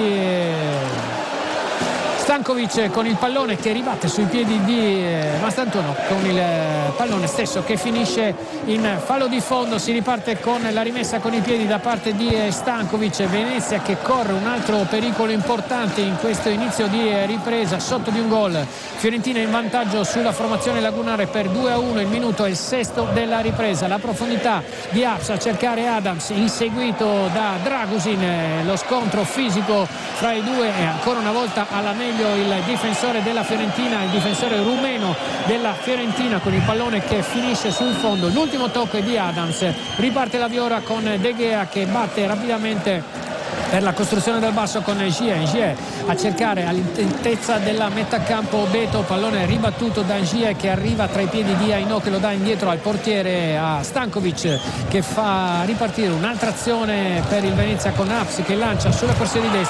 Stankovic con il pallone che ribatte sui piedi di Mastantuono, con il pallone stesso che finisce in fallo di fondo. Si riparte con la rimessa con i piedi da parte di Stankovic, Venezia che corre un altro pericolo importante in questo inizio di ripresa, sotto di un gol, Fiorentina in vantaggio sulla formazione lagunare per due a uno, il minuto è il sesto della ripresa, la profondità di Aps a cercare Adams inseguito da Dragusin, lo scontro fisico fra i due e ancora una volta alla meglio il difensore della Fiorentina, il difensore rumeno della Fiorentina con il pallone che finisce sul fondo, l'ultimo tocco è di Adams, riparte la Viola con De Gea che batte rapidamente per la costruzione dal basso con Gie, Gie a cercare all'intentezza della metà campo Beto, pallone ribattuto da Gie che arriva tra i piedi di Aino che lo dà indietro al portiere, a Stankovic che fa ripartire un'altra azione per il Venezia con Aps che lancia sulla corsia di destra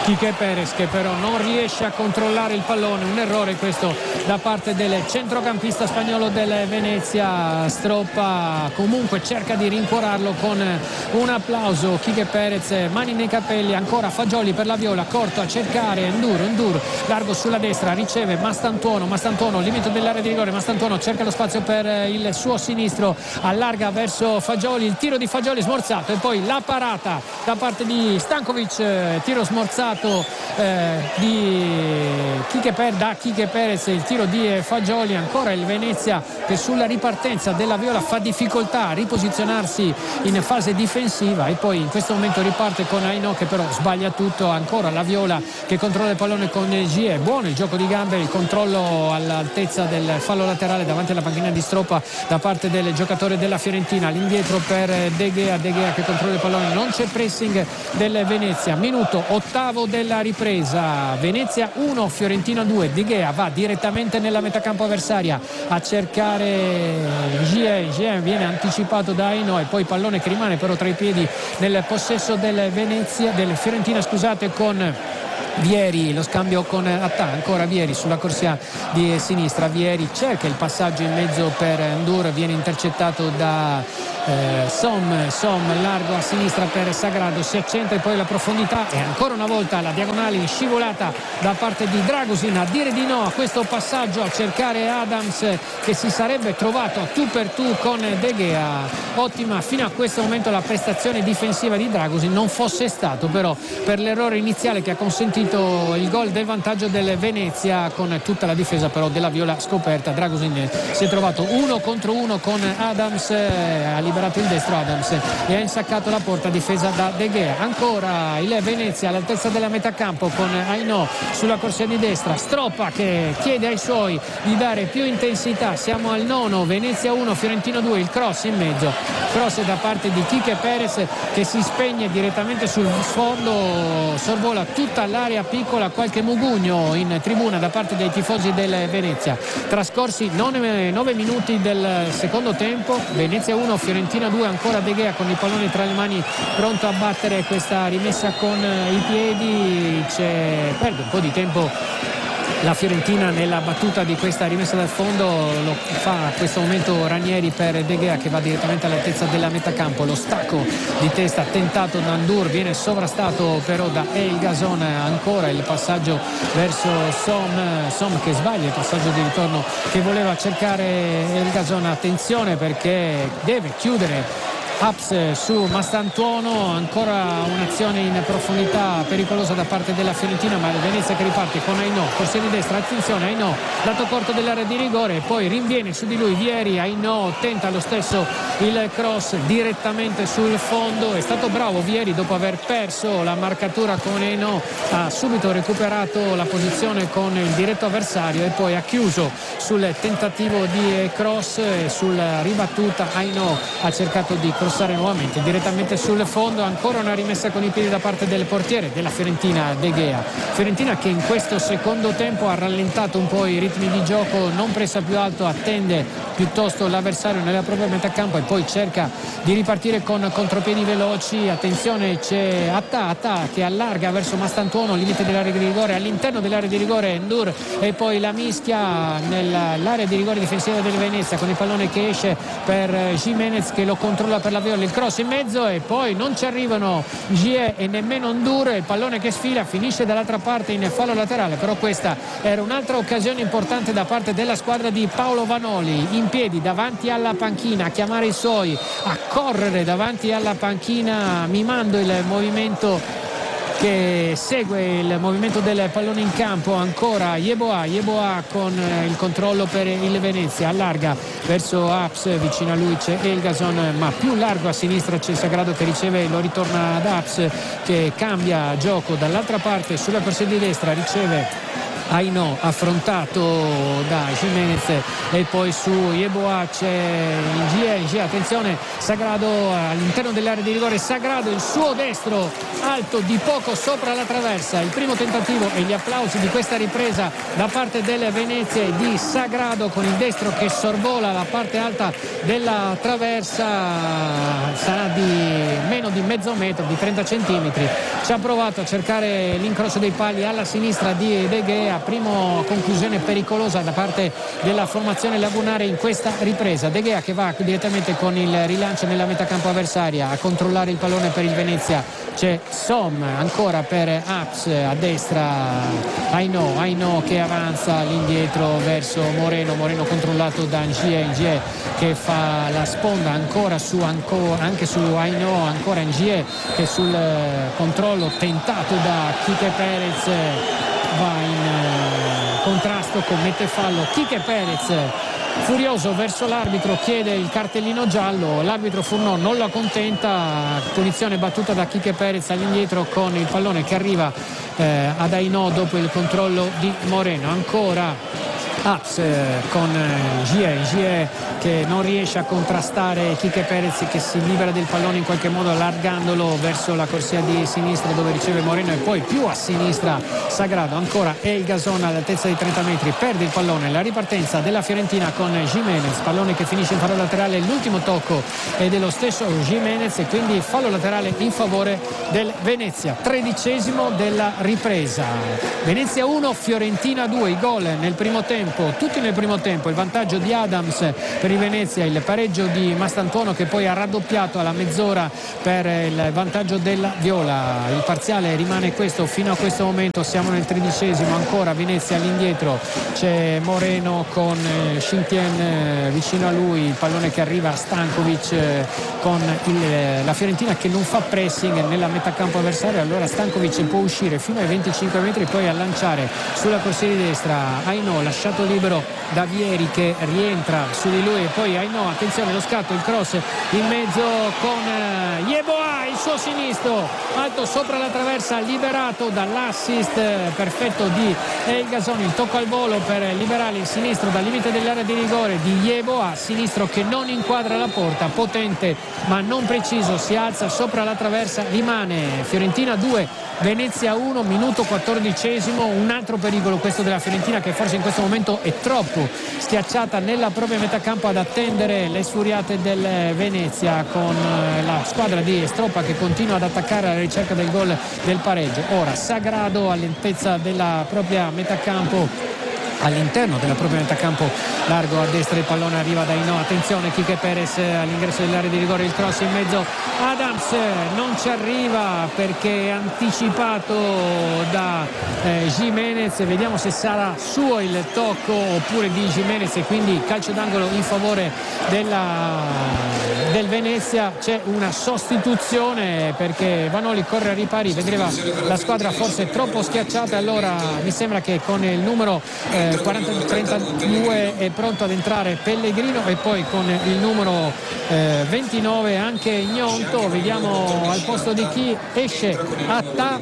Quique Perez, che però non riesce a controllare il pallone, un errore questo da parte del centrocampista spagnolo del Venezia. Stroppa comunque cerca di rincuorarlo con un applauso. Quique Perez, mani nei capelli, ancora Fagioli per la Viola, corto a cercare Ndur, Ndur largo sulla destra, riceve Mastantuono, Mastantuono limite dell'area di rigore, Mastantuono cerca lo spazio per il suo sinistro, allarga verso Fagioli, il tiro di Fagioli smorzato e poi la parata da parte di Stankovic, tiro smorzato eh, di Quique Perez, da Quique Perez, il tiro di Fagioli. Ancora il Venezia che sulla ripartenza della Viola fa difficoltà a riposizionarsi in fase difensiva e poi in questo momento riparte con Aino che però sbaglia tutto. Ancora la Viola che controlla il pallone con Gie, buono il gioco di gambe, il controllo all'altezza del fallo laterale davanti alla panchina di Stroppa da parte del giocatore della Fiorentina, l'indietro per De Gea, De Gea che controlla il pallone, non c'è pressing del Venezia. Minuto ottavo della ripresa, Venezia uno Fiorentina due. De Gea va direttamente nella metacampo avversaria a cercare Gie, Gie viene anticipato da Aino e poi pallone che rimane però tra i piedi nel possesso del Venezia, del Fiorentina scusate, con Vieri, lo scambio con Attà, ancora Vieri sulla corsia di sinistra, Vieri cerca il passaggio in mezzo per Ndur, viene intercettato da eh, Som, Som largo a sinistra per Sagrado, si accentra e poi la profondità e ancora una volta la diagonale in scivolata da parte di Dragusin, a dire di no a questo passaggio, a cercare Adams che si sarebbe trovato a tu per tu con De Gea. Ottima fino a questo momento la prestazione difensiva di Dragusin, non fosse stato però per l'errore iniziale che ha consentito il gol del vantaggio del Venezia con tutta la difesa però della Viola scoperta. Dragusin si è trovato uno contro uno con Adams, ha liberato il destro Adams e ha insaccato la porta difesa da De Gea. Ancora il Venezia all'altezza della metà campo con Aino sulla corsia di destra, Stroppa che chiede ai suoi di dare più intensità. Siamo al nono, Venezia uno Fiorentina due, il cross in mezzo, cross da parte di Quique Perez che si spegne direttamente sul sfondo, sorvola tutta l'area piccola, qualche mugugno in tribuna da parte dei tifosi del Venezia. Trascorsi nove minuti del secondo tempo, Venezia uno Fiorentina due, ancora De Gea con il pallone tra le mani pronto a battere questa rimessa con i piedi, c'è, perde un po' di tempo la Fiorentina nella battuta di questa rimessa dal fondo, lo fa a questo momento Ranieri per De Gea che va direttamente all'altezza della metà campo, lo stacco di testa tentato da Ndur, viene sovrastato però da Elgason, ancora il passaggio verso Som, Som che sbaglia il passaggio di ritorno che voleva cercare Elgason. Attenzione perché deve chiudere Ups su Mastantuono, ancora un'azione in profondità pericolosa da parte della Fiorentina, ma il Venezia che riparte con Aino, corsia di destra, attenzione Aino, lato corto dell'area di rigore, poi rinviene su di lui Vieri, Aino tenta lo stesso il cross direttamente sul fondo, è stato bravo Vieri dopo aver perso la marcatura con Aino, ha subito recuperato la posizione con il diretto avversario e poi ha chiuso sul tentativo di cross e sulla ribattuta Aino ha cercato di crossare nuovamente direttamente sul fondo. Ancora una rimessa con i piedi da parte del portiere della Fiorentina, De Gea. Fiorentina che in questo secondo tempo ha rallentato un po' i ritmi di gioco, non pressa più alto, attende piuttosto l'avversario nella propria metà campo e poi cerca di ripartire con contropiedi veloci. Attenzione, c'è Attà, Attà che allarga verso Mastantuono, limite dell'area di rigore, all'interno dell'area di rigore Ndur e poi la mischia nell'area di rigore difensiva del Venezia con il pallone che esce per Jimenez che lo controlla per la Viola, il cross in mezzo e poi non ci arrivano Gie e nemmeno Ndur, il pallone che sfila finisce dall'altra parte in fallo laterale, però questa era un'altra occasione importante da parte della squadra di Paolo Vanoli, in piedi davanti alla panchina a chiamare i suoi, a correre davanti alla panchina mimando il movimento che segue il movimento del pallone in campo. Ancora Yeboah, Yeboah con il controllo per il Venezia, allarga verso Ups, vicino a lui c'è Elgason ma più largo a sinistra c'è Sagrado che riceve, lo ritorna ad Ups che cambia gioco dall'altra parte sulla corsia di destra, riceve Aino affrontato da Jimenez e poi su Yeboah c'è Ngie, Ngie, attenzione, Sagrado all'interno dell'area di rigore, Sagrado il suo destro alto di poco sopra la traversa, il primo tentativo e gli applausi di questa ripresa da parte del Venezia e di Sagrado con il destro che sorvola la parte alta della traversa, sarà di meno di mezzo metro, di trenta centimetri, ci ha provato a cercare l'incrocio dei pali alla sinistra di De Gea, primo conclusione pericolosa da parte della formazione lagunare in questa ripresa. De Gea che va direttamente con il rilancio nella metacampo avversaria a controllare il pallone per il Venezia, c'è Som ancora per Aps a destra, Aino, Aino che avanza all'indietro verso Moreno, Moreno controllato da Ngie, Ngie che fa la sponda ancora su anco, anche su Aino, ancora Ngie che sul controllo tentato da Quique Perez va in contrasto, commette fallo Quique Perez, furioso verso l'arbitro, chiede il cartellino giallo, l'arbitro Furnò non lo accontenta, punizione battuta da Quique Perez all'indietro con il pallone che arriva eh, ad Aino dopo il controllo di Moreno. Ancora Aps con Gie, Gie che non riesce a contrastare Quique Perez che si libera del pallone in qualche modo allargandolo verso la corsia di sinistra dove riceve Moreno e poi più a sinistra Sagrado, ancora El Gazon all'altezza di trenta metri, perde il pallone, la ripartenza della Fiorentina con Jimenez, pallone che finisce in fallo laterale, l'ultimo tocco è dello stesso Jimenez e quindi fallo laterale in favore del Venezia. Tredicesimo della ripresa, Venezia uno, Fiorentina due, i gol nel primo tempo, tutti nel primo tempo, il vantaggio di Adams per il Venezia, il pareggio di Mastantuono che poi ha raddoppiato alla mezz'ora per il vantaggio della Viola, il parziale rimane questo fino a questo momento, siamo nel tredicesimo, ancora Venezia all'indietro, c'è Moreno con Shintian vicino a lui, il pallone che arriva a Stankovic con il, la Fiorentina che non fa pressing nella metà campo avversario, allora Stankovic può uscire fino ai venticinque metri e poi a lanciare sulla corsia di destra Aino, lasciato libero da Vieri che rientra su di lui e poi Aino, attenzione lo scatto, il cross in mezzo con Yeboah, il suo sinistro alto sopra la traversa, liberato dall'assist perfetto di El Gazon, il tocco al volo per liberare il sinistro dal limite dell'area di rigore di Yeboah, sinistro che non inquadra la porta, potente ma non preciso, si alza sopra la traversa, rimane Fiorentina due, Venezia uno, minuto quattordicesimo, un altro pericolo questo della Fiorentina che forse in questo momento è troppo schiacciata nella propria metà campo ad attendere le sfuriate del Venezia, con la squadra di Stroppa che continua ad attaccare alla ricerca del gol del pareggio. Ora Sagrado all'altezza della propria metà campo, all'interno della propria metà campo largo a destra, il pallone arriva da Aino, attenzione Quique Perez all'ingresso dell'area di rigore, il cross in mezzo, Adams non ci arriva perché è anticipato da eh, Jimenez, vediamo se sarà suo il tocco oppure di Jimenez e quindi calcio d'angolo in favore della, del Venezia. C'è una sostituzione perché Vanoli corre a ripari, vedeva la squadra forse troppo schiacciata, allora mi sembra che con il numero eh, quaranta trentadue è pronto ad entrare Pellegrino e poi con il numero eh, ventinove anche Gnonto, vediamo al posto di chi esce Attà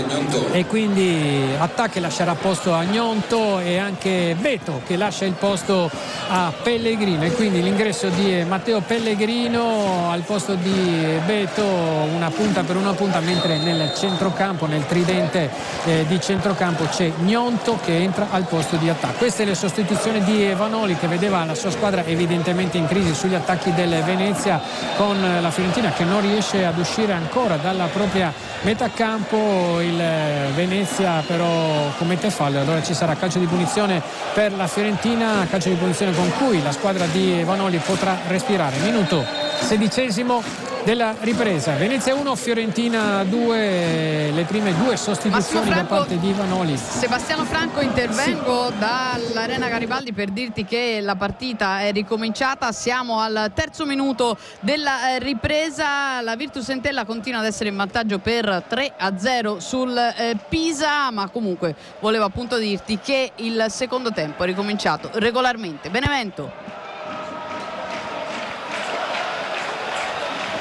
e quindi Attà che lascerà posto a Gnonto e anche Beto che lascia il posto a Pellegrino e quindi l'ingresso di Matteo Pellegrino al posto di Beto, una punta per una punta, mentre nel centrocampo, nel tridente eh, di centrocampo c'è Gnonto che entra al posto di Attà. Queste le sostituzioni di Vanoli che vedeva la sua squadra evidentemente in crisi sugli attacchi del Venezia, con la Fiorentina che non riesce ad uscire ancora dalla propria metà campo. Il Venezia però commette fallo, allora ci sarà calcio di punizione per la Fiorentina, calcio di punizione con cui la squadra di Vanoli potrà respirare. Minuto sedicesimo della ripresa, Venezia uno, Fiorentina due, le prime due sostituzioni Franco, da parte di Vanoli. Sebastiano Franco, intervengo sì. dall'Arena Garibaldi per dirti che la partita è ricominciata, siamo al terzo minuto della ripresa, la Virtus Entella continua ad essere in vantaggio per tre a zero sul eh, Pisa, ma comunque volevo appunto dirti che il secondo tempo è ricominciato regolarmente. Benevento.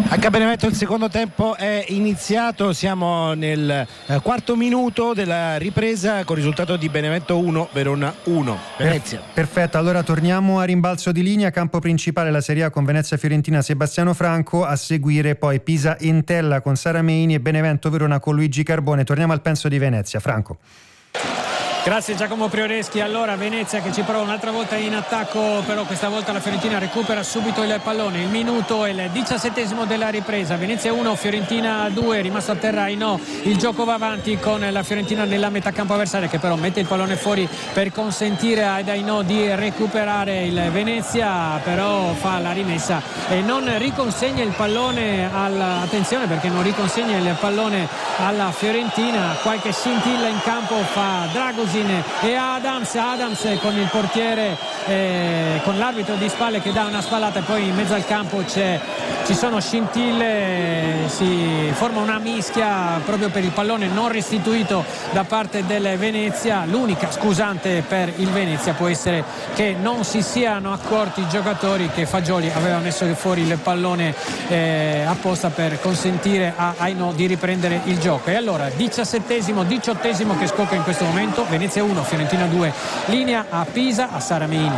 Anche a Benevento il secondo tempo è iniziato, siamo nel eh, quarto minuto della ripresa con risultato di Benevento uno, Verona uno. Venezia. Perfetto, allora torniamo a rimbalzo di linea, campo principale la Serie A con Venezia Fiorentina, Sebastiano Franco, a seguire poi Pisa Entella con Sara Meini e Benevento Verona con Luigi Carbone. Torniamo al penso di Venezia, Franco. Grazie Giacomo Prioreschi. Allora Venezia che ci prova un'altra volta in attacco, però questa volta la Fiorentina recupera subito il pallone. Il minuto è il diciassettesimo della ripresa. Venezia uno, Fiorentina due, rimasto a terra Ainò. Il gioco va avanti con la Fiorentina nella metà campo avversaria che però mette il pallone fuori per consentire ad Ainò di recuperare. Il Venezia però fa la rimessa e non riconsegna il pallone alla... attenzione perché non riconsegna il pallone alla Fiorentina. Qualche scintilla in campo fa Dragos e Adams, Adams con il portiere, eh, con l'arbitro di spalle che dà una spallata e poi in mezzo al campo c'è, ci sono scintille, si forma una mischia proprio per il pallone non restituito da parte del Venezia. L'unica scusante per il Venezia può essere che non si siano accorti i giocatori che Fagioli aveva messo fuori il pallone eh, apposta per consentire a Ainò di riprendere il gioco. E allora diciassettesimo, diciottesimo che scocca in questo momento. Venezia uno, Fiorentina due, linea a Pisa, a Sara Meini.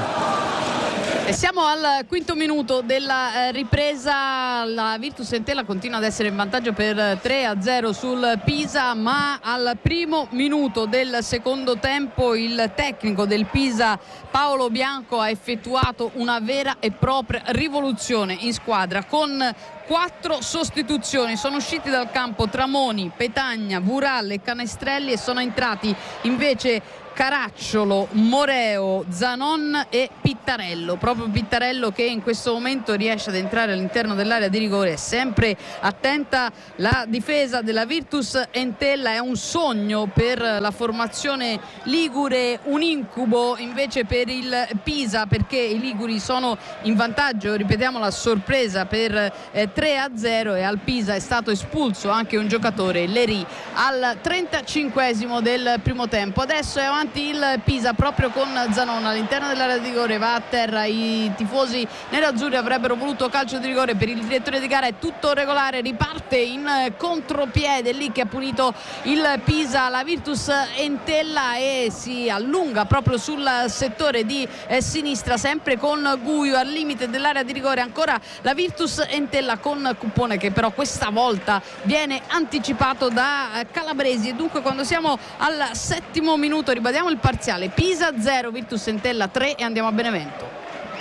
E siamo al quinto minuto della ripresa, la Virtus Entella continua ad essere in vantaggio per tre a zero sul Pisa, ma al primo minuto del secondo tempo il tecnico del Pisa Paolo Bianco ha effettuato una vera e propria rivoluzione in squadra con quattro sostituzioni. Sono usciti dal campo Tramoni, Petagna, Vural e Canestrelli e sono entrati invece Caracciolo, Moreo, Zanon e Pittarello. Proprio Pittarello che in questo momento riesce ad entrare all'interno dell'area di rigore. È sempre attenta la difesa della Virtus Entella, è un sogno per la formazione ligure, un incubo invece per il Pisa perché i liguri sono in vantaggio, ripetiamo la sorpresa per eh, tre a zero e al Pisa è stato espulso anche un giocatore, Leri, al trentacinquesimo del primo tempo. Adesso è avanti il Pisa proprio con Zanon all'interno dell'area di rigore, va a terra, i tifosi nerazzurri avrebbero voluto calcio di rigore, per il direttore di gara è tutto regolare, riparte in contropiede lì che ha punito il Pisa, la Virtus Entella e si allunga proprio sul settore di eh, sinistra sempre con Guio al limite dell'area di rigore, ancora la Virtus Entella con Cuppone che però questa volta viene anticipato da eh, Calabresi e dunque quando siamo al settimo minuto ribadiamo il parziale, Pisa zero, Virtus Entella tre e andiamo a Benevento.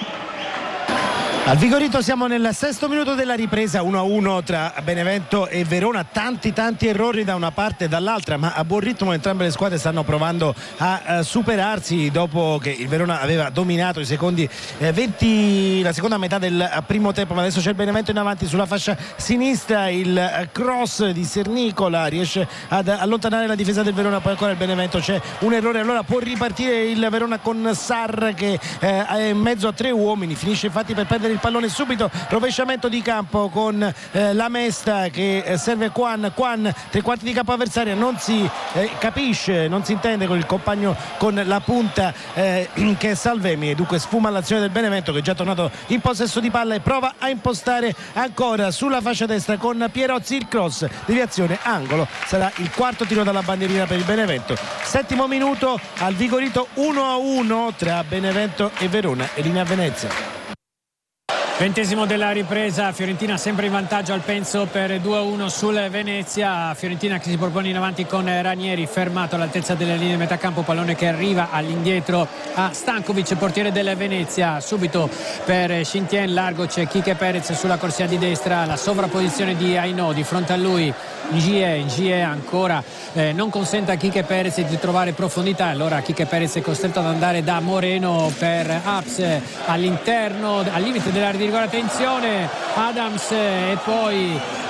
Al Vigorito siamo nel sesto minuto della ripresa, uno a uno tra Benevento e Verona, tanti tanti errori da una parte e dall'altra, ma a buon ritmo entrambe le squadre stanno provando a, a superarsi dopo che il Verona aveva dominato i secondi eh, venti, la seconda metà del primo tempo, ma adesso c'è il Benevento in avanti sulla fascia sinistra, il cross di Sernicola riesce ad allontanare la difesa del Verona, poi ancora il Benevento, c'è un errore, allora può ripartire il Verona con Sarr che eh, è in mezzo a tre uomini, finisce infatti per perdere il pallone subito, rovesciamento di campo con eh, la Mesta che eh, serve Quan, Quan tre quarti di campo avversaria, non si eh, capisce, non si intende con il compagno con la punta eh, che è Salvemi e dunque sfuma l'azione del Benevento che è già tornato in possesso di palla e prova a impostare ancora sulla fascia destra con Pierozzi il cross, deviazione, angolo, sarà il quarto tiro dalla bandierina per il Benevento. Settimo minuto al Vigorito, uno a uno tra Benevento e Verona e linea Venezia. Ventesimo della ripresa, Fiorentina sempre in vantaggio al Penso per due a uno sul Venezia, Fiorentina che si propone in avanti con Ranieri fermato all'altezza della linea di metà campo, pallone che arriva all'indietro a Stankovic, portiere del Venezia, subito per Scintien, largo c'è Quique Perez sulla corsia di destra, la sovrapposizione di Ainò, di fronte a lui Ngie, Ngie ancora eh, non consente a Quique Perez di trovare profondità, allora Quique Perez è costretto ad andare da Moreno per Aps all'interno, al limite dell'area di rigore, attenzione Adams e poi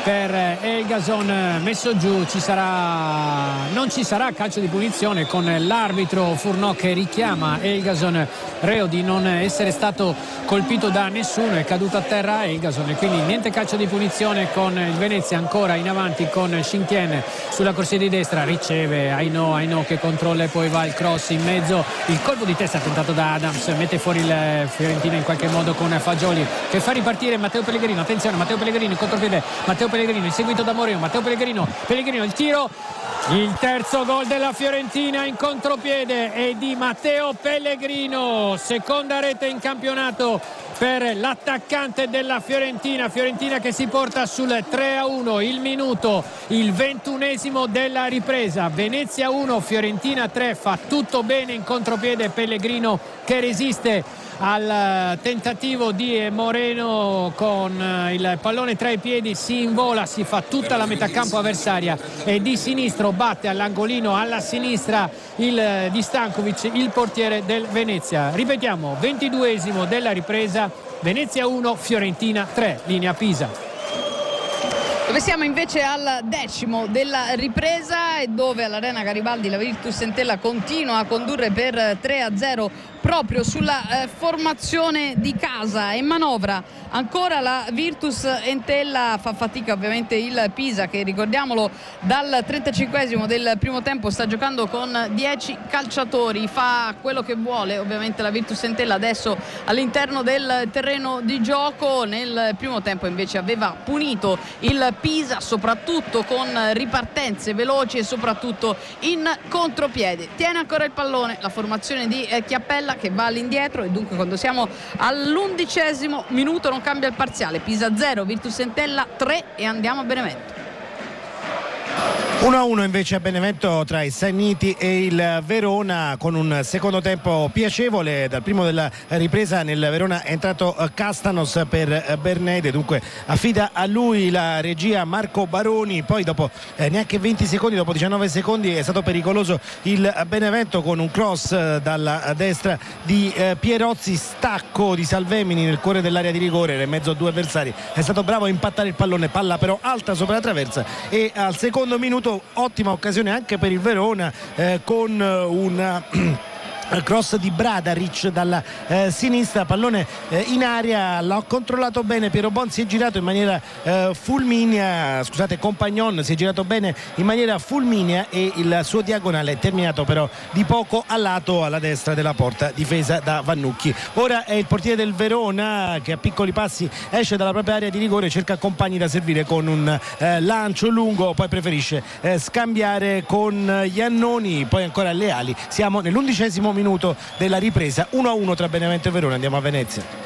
per Elgason messo giù. Ci sarà, non ci sarà calcio di punizione, con l'arbitro Furnò che richiama Elgason reo di non essere stato colpito da nessuno, è caduto a terra Elgason e quindi niente calcio di punizione, con il Venezia ancora in avanti con Shintiene sulla corsia di destra, riceve Aino, Aino che controlla e poi va il cross in mezzo, il colpo di testa tentato da Adams, mette fuori il Fiorentina in qualche modo con Fagioli che fa ripartire Matteo Pellegrino. Attenzione, Matteo Pellegrino in contropiede, Matteo Pellegrino inseguito da Moreno, Matteo Pellegrino, Pellegrino il tiro, il terzo gol della Fiorentina in contropiede è di Matteo Pellegrino, seconda rete in campionato per l'attaccante della Fiorentina. Fiorentina che si porta sul tre a uno, il minuto, il ventunesimo della ripresa. Venezia uno, Fiorentina tre, fa tutto bene in contropiede Pellegrino che resiste al tentativo di Moreno con il pallone tra i piedi, si invola, si fa tutta la metà campo avversaria e di sinistro batte all'angolino alla sinistra il di Stankovic, il portiere del Venezia. Ripetiamo, ventiduesimo della ripresa, Venezia uno, Fiorentina tre, linea Pisa. Dove siamo invece al decimo della ripresa e dove all'Arena Garibaldi la Virtus Entella continua a condurre per tre a zero proprio sulla eh, formazione di casa e manovra ancora la Virtus Entella. Fa fatica ovviamente il Pisa che, ricordiamolo, dal trentacinquesimo del primo tempo sta giocando con dieci calciatori, fa quello che vuole ovviamente la Virtus Entella adesso all'interno del terreno di gioco. Nel primo tempo invece aveva punito il Pisa soprattutto con ripartenze veloci e soprattutto in contropiede. Tiene ancora il pallone la formazione di eh, Chiappella che va all'indietro e dunque quando siamo all'undicesimo minuto non cambia il parziale, Pisa zero, Virtus Entella tre e andiamo a Benevento. uno a uno invece a Benevento tra i Sanniti e il Verona, con un secondo tempo piacevole. Dal primo della ripresa nel Verona è entrato Castanos per Bernede, dunque affida a lui la regia Marco Baroni. Poi dopo eh, neanche venti secondi, dopo diciannove secondi è stato pericoloso il Benevento con un cross eh, dalla destra di eh, Pierozzi, stacco di Salvemini nel cuore dell'area di rigore, era in mezzo a due avversari, è stato bravo a impattare il pallone, palla però alta sopra la traversa, e al secondo minuto ottima occasione anche per il Verona eh, con una cross di Bradaric dalla eh, sinistra, pallone eh, in aria, l'ha controllato bene Piero Bon, si è girato in maniera eh, fulminea, scusate Compagnon si è girato bene in maniera fulminea e il suo diagonale è terminato però di poco a lato alla destra della porta difesa da Vannucchi. Ora è il portiere del Verona che a piccoli passi esce dalla propria area di rigore, cerca compagni da servire con un eh, lancio lungo, poi preferisce eh, scambiare con Iannoni, poi ancora Leali. Siamo nell'undicesimo minuto minuto della ripresa, uno a uno tra Benevento e Verona. Andiamo a Venezia.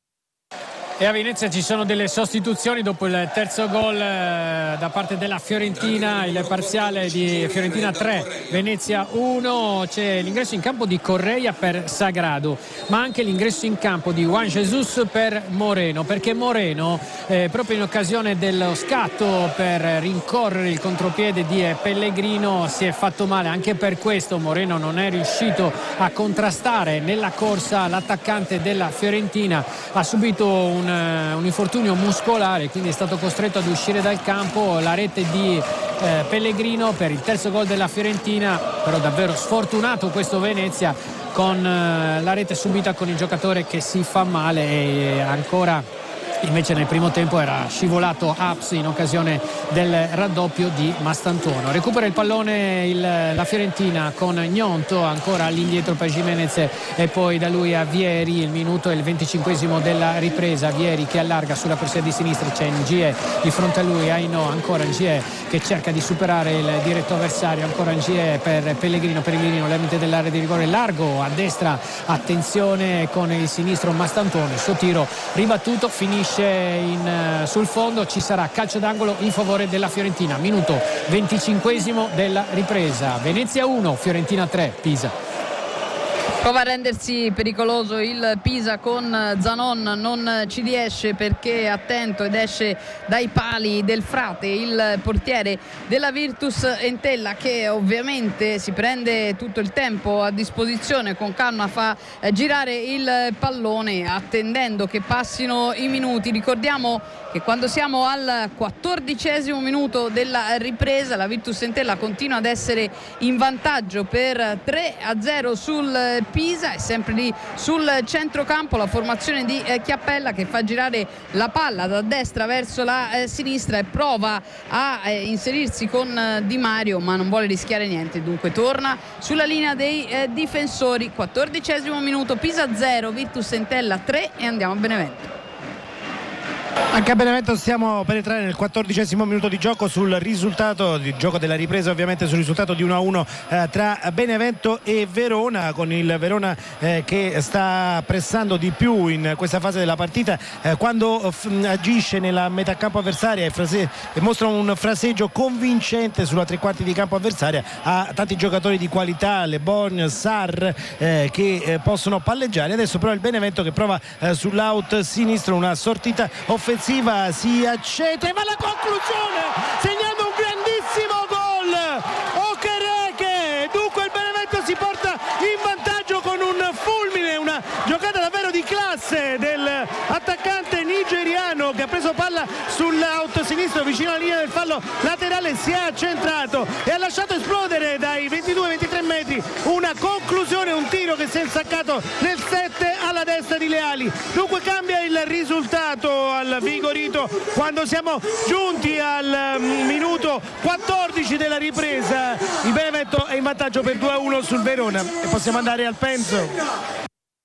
E a Venezia ci sono delle sostituzioni dopo il terzo gol eh, da parte della Fiorentina, il parziale di Fiorentina tre, Venezia uno. C'è l'ingresso in campo di Correia per Sagrado, ma anche l'ingresso in campo di Juan Jesus per Moreno, perché Moreno eh, proprio in occasione dello scatto per rincorrere il contropiede di Pellegrino si è fatto male. Anche per questo Moreno non è riuscito a contrastare nella corsa l'attaccante della Fiorentina, ha subito un un infortunio muscolare, quindi è stato costretto ad uscire dal campo. La rete di eh, Pellegrino per il terzo gol della Fiorentina, però davvero sfortunato questo Venezia con eh, la rete subita con il giocatore che si fa male, e ancora invece nel primo tempo era scivolato Aps in occasione del raddoppio di Mastantuono. Recupera il pallone il, la Fiorentina con Gnonto, ancora all'indietro per Jimenez e poi da lui a Vieri. Il minuto è il venticinquesimo della ripresa, Vieri che allarga sulla corsia di sinistra, c'è Ngie di fronte a lui, Aino, ancora Ngie che cerca di superare il diretto avversario, ancora Ngie per Pellegrino, Pellegrino limite dell'area di rigore largo a destra, attenzione con il sinistro Mastantuono, il suo tiro ribattuto finisce in, sul fondo. Ci sarà calcio d'angolo in favore della Fiorentina, minuto venticinquesimo della ripresa. Venezia uno, Fiorentina tre, Pisa. Prova a rendersi pericoloso il Pisa con Zanon, non ci riesce perché è attento ed esce dai pali del Frate, il portiere della Virtus Entella, che ovviamente si prende tutto il tempo a disposizione, con calma fa girare il pallone attendendo che passino i minuti. Ricordiamo che quando siamo al quattordicesimo minuto della ripresa la Virtus Entella continua ad essere in vantaggio per tre a zero sul Pisa. È sempre lì sul centrocampo la formazione di eh, Chiappella, che fa girare la palla da destra verso la eh, sinistra e prova a eh, inserirsi con eh, Di Mario, ma non vuole rischiare niente, dunque torna sulla linea dei eh, difensori. Quattordicesimo minuto, Pisa zero, Virtus Entella tre, e andiamo a Benevento. Anche a Benevento stiamo per entrare nel quattordicesimo minuto di gioco, sul risultato di gioco della ripresa, ovviamente sul risultato di uno a uno eh, tra Benevento e Verona, con il Verona eh, che sta pressando di più in questa fase della partita eh, quando f- agisce nella metà campo avversaria e, frase- e mostra un fraseggio convincente sulla tre quarti di campo avversaria. Ha tanti giocatori di qualità, Le Bon, Sarr eh, che eh, possono palleggiare. Adesso però il Benevento che prova eh, sull'out sinistro una sortita offensiva, si accetta e va alla conclusione segnando un grandissimo gol Okereke. Dunque il Benevento si porta in vantaggio con un fulmine, una giocata davvero di classe dell'attaccante nigeriano che ha preso palla sull'out sinistro vicino alla linea del fallo laterale, si è accentrato e ha lasciato esplodere dai ventidue ventitré metri una conclusione, un tiro che si è insaccato nel sette alla destra di Leali. Dunque cambia il risultato al Vigorito quando siamo giunti al minuto quattordici della ripresa. Il Benevento è in vantaggio per due a uno sul Verona e possiamo andare al penso.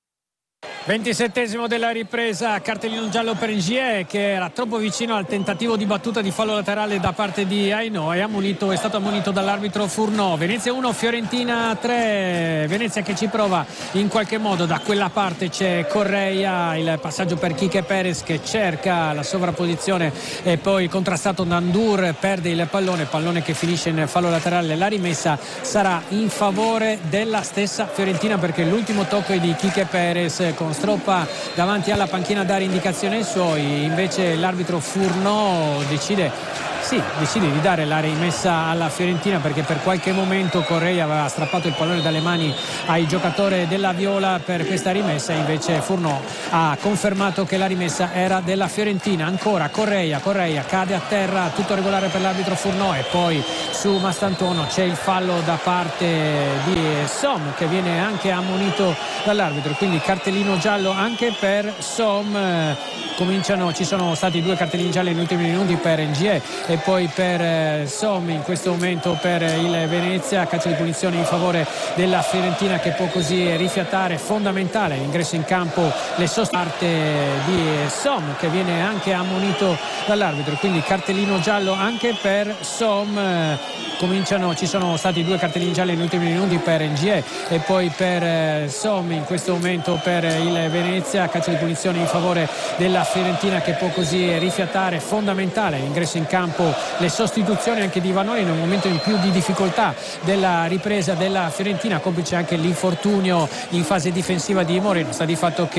ventisettesimo della ripresa, cartellino giallo per Ngie, che era troppo vicino al tentativo di battuta di fallo laterale da parte di Aino, è ammonito, è stato ammonito dall'arbitro Furnò. Venezia uno, Fiorentina tre. Venezia che ci prova in qualche modo, da quella parte c'è Correia, il passaggio per Quique Perez che cerca la sovrapposizione e poi contrastato da Ndur, perde il pallone, pallone che finisce in fallo laterale. La rimessa sarà in favore della stessa Fiorentina perché l'ultimo tocco è di Quique Perez con Stroppa davanti alla panchina a dare indicazione ai suoi, invece l'arbitro Furnò decide Sì, decide di dare la rimessa alla Fiorentina perché per qualche momento Correia aveva strappato il pallone dalle mani ai giocatori della Viola per questa rimessa, invece Furnò ha confermato che la rimessa era della Fiorentina. Ancora Correia, Correia cade a terra, tutto regolare per l'arbitro Furnò e poi su Mastantuono c'è il fallo da parte di Som che viene anche ammonito dall'arbitro, quindi cartellino giallo anche per Som. Cominciano, ci sono stati due cartellini gialli negli ultimi minuti per Ngie e poi per eh, Som in questo momento per il Venezia. Calcio di punizione in favore della Fiorentina che può così rifiatare, fondamentale l'ingresso in campo, le sostanze di Som che viene anche ammonito dall'arbitro, quindi cartellino giallo anche per Som. Cominciano, ci sono stati due cartellini gialli negli ultimi minuti per Ngie e poi per eh, Som in questo momento per il Venezia. Calcio di punizione in favore della Fiorentina che può così rifiatare, fondamentale l'ingresso in campo, le sostituzioni anche di Vanoni in un momento in più di difficoltà della ripresa della Fiorentina, complice anche l'infortunio in fase difensiva di Moreno. Sta di fatto che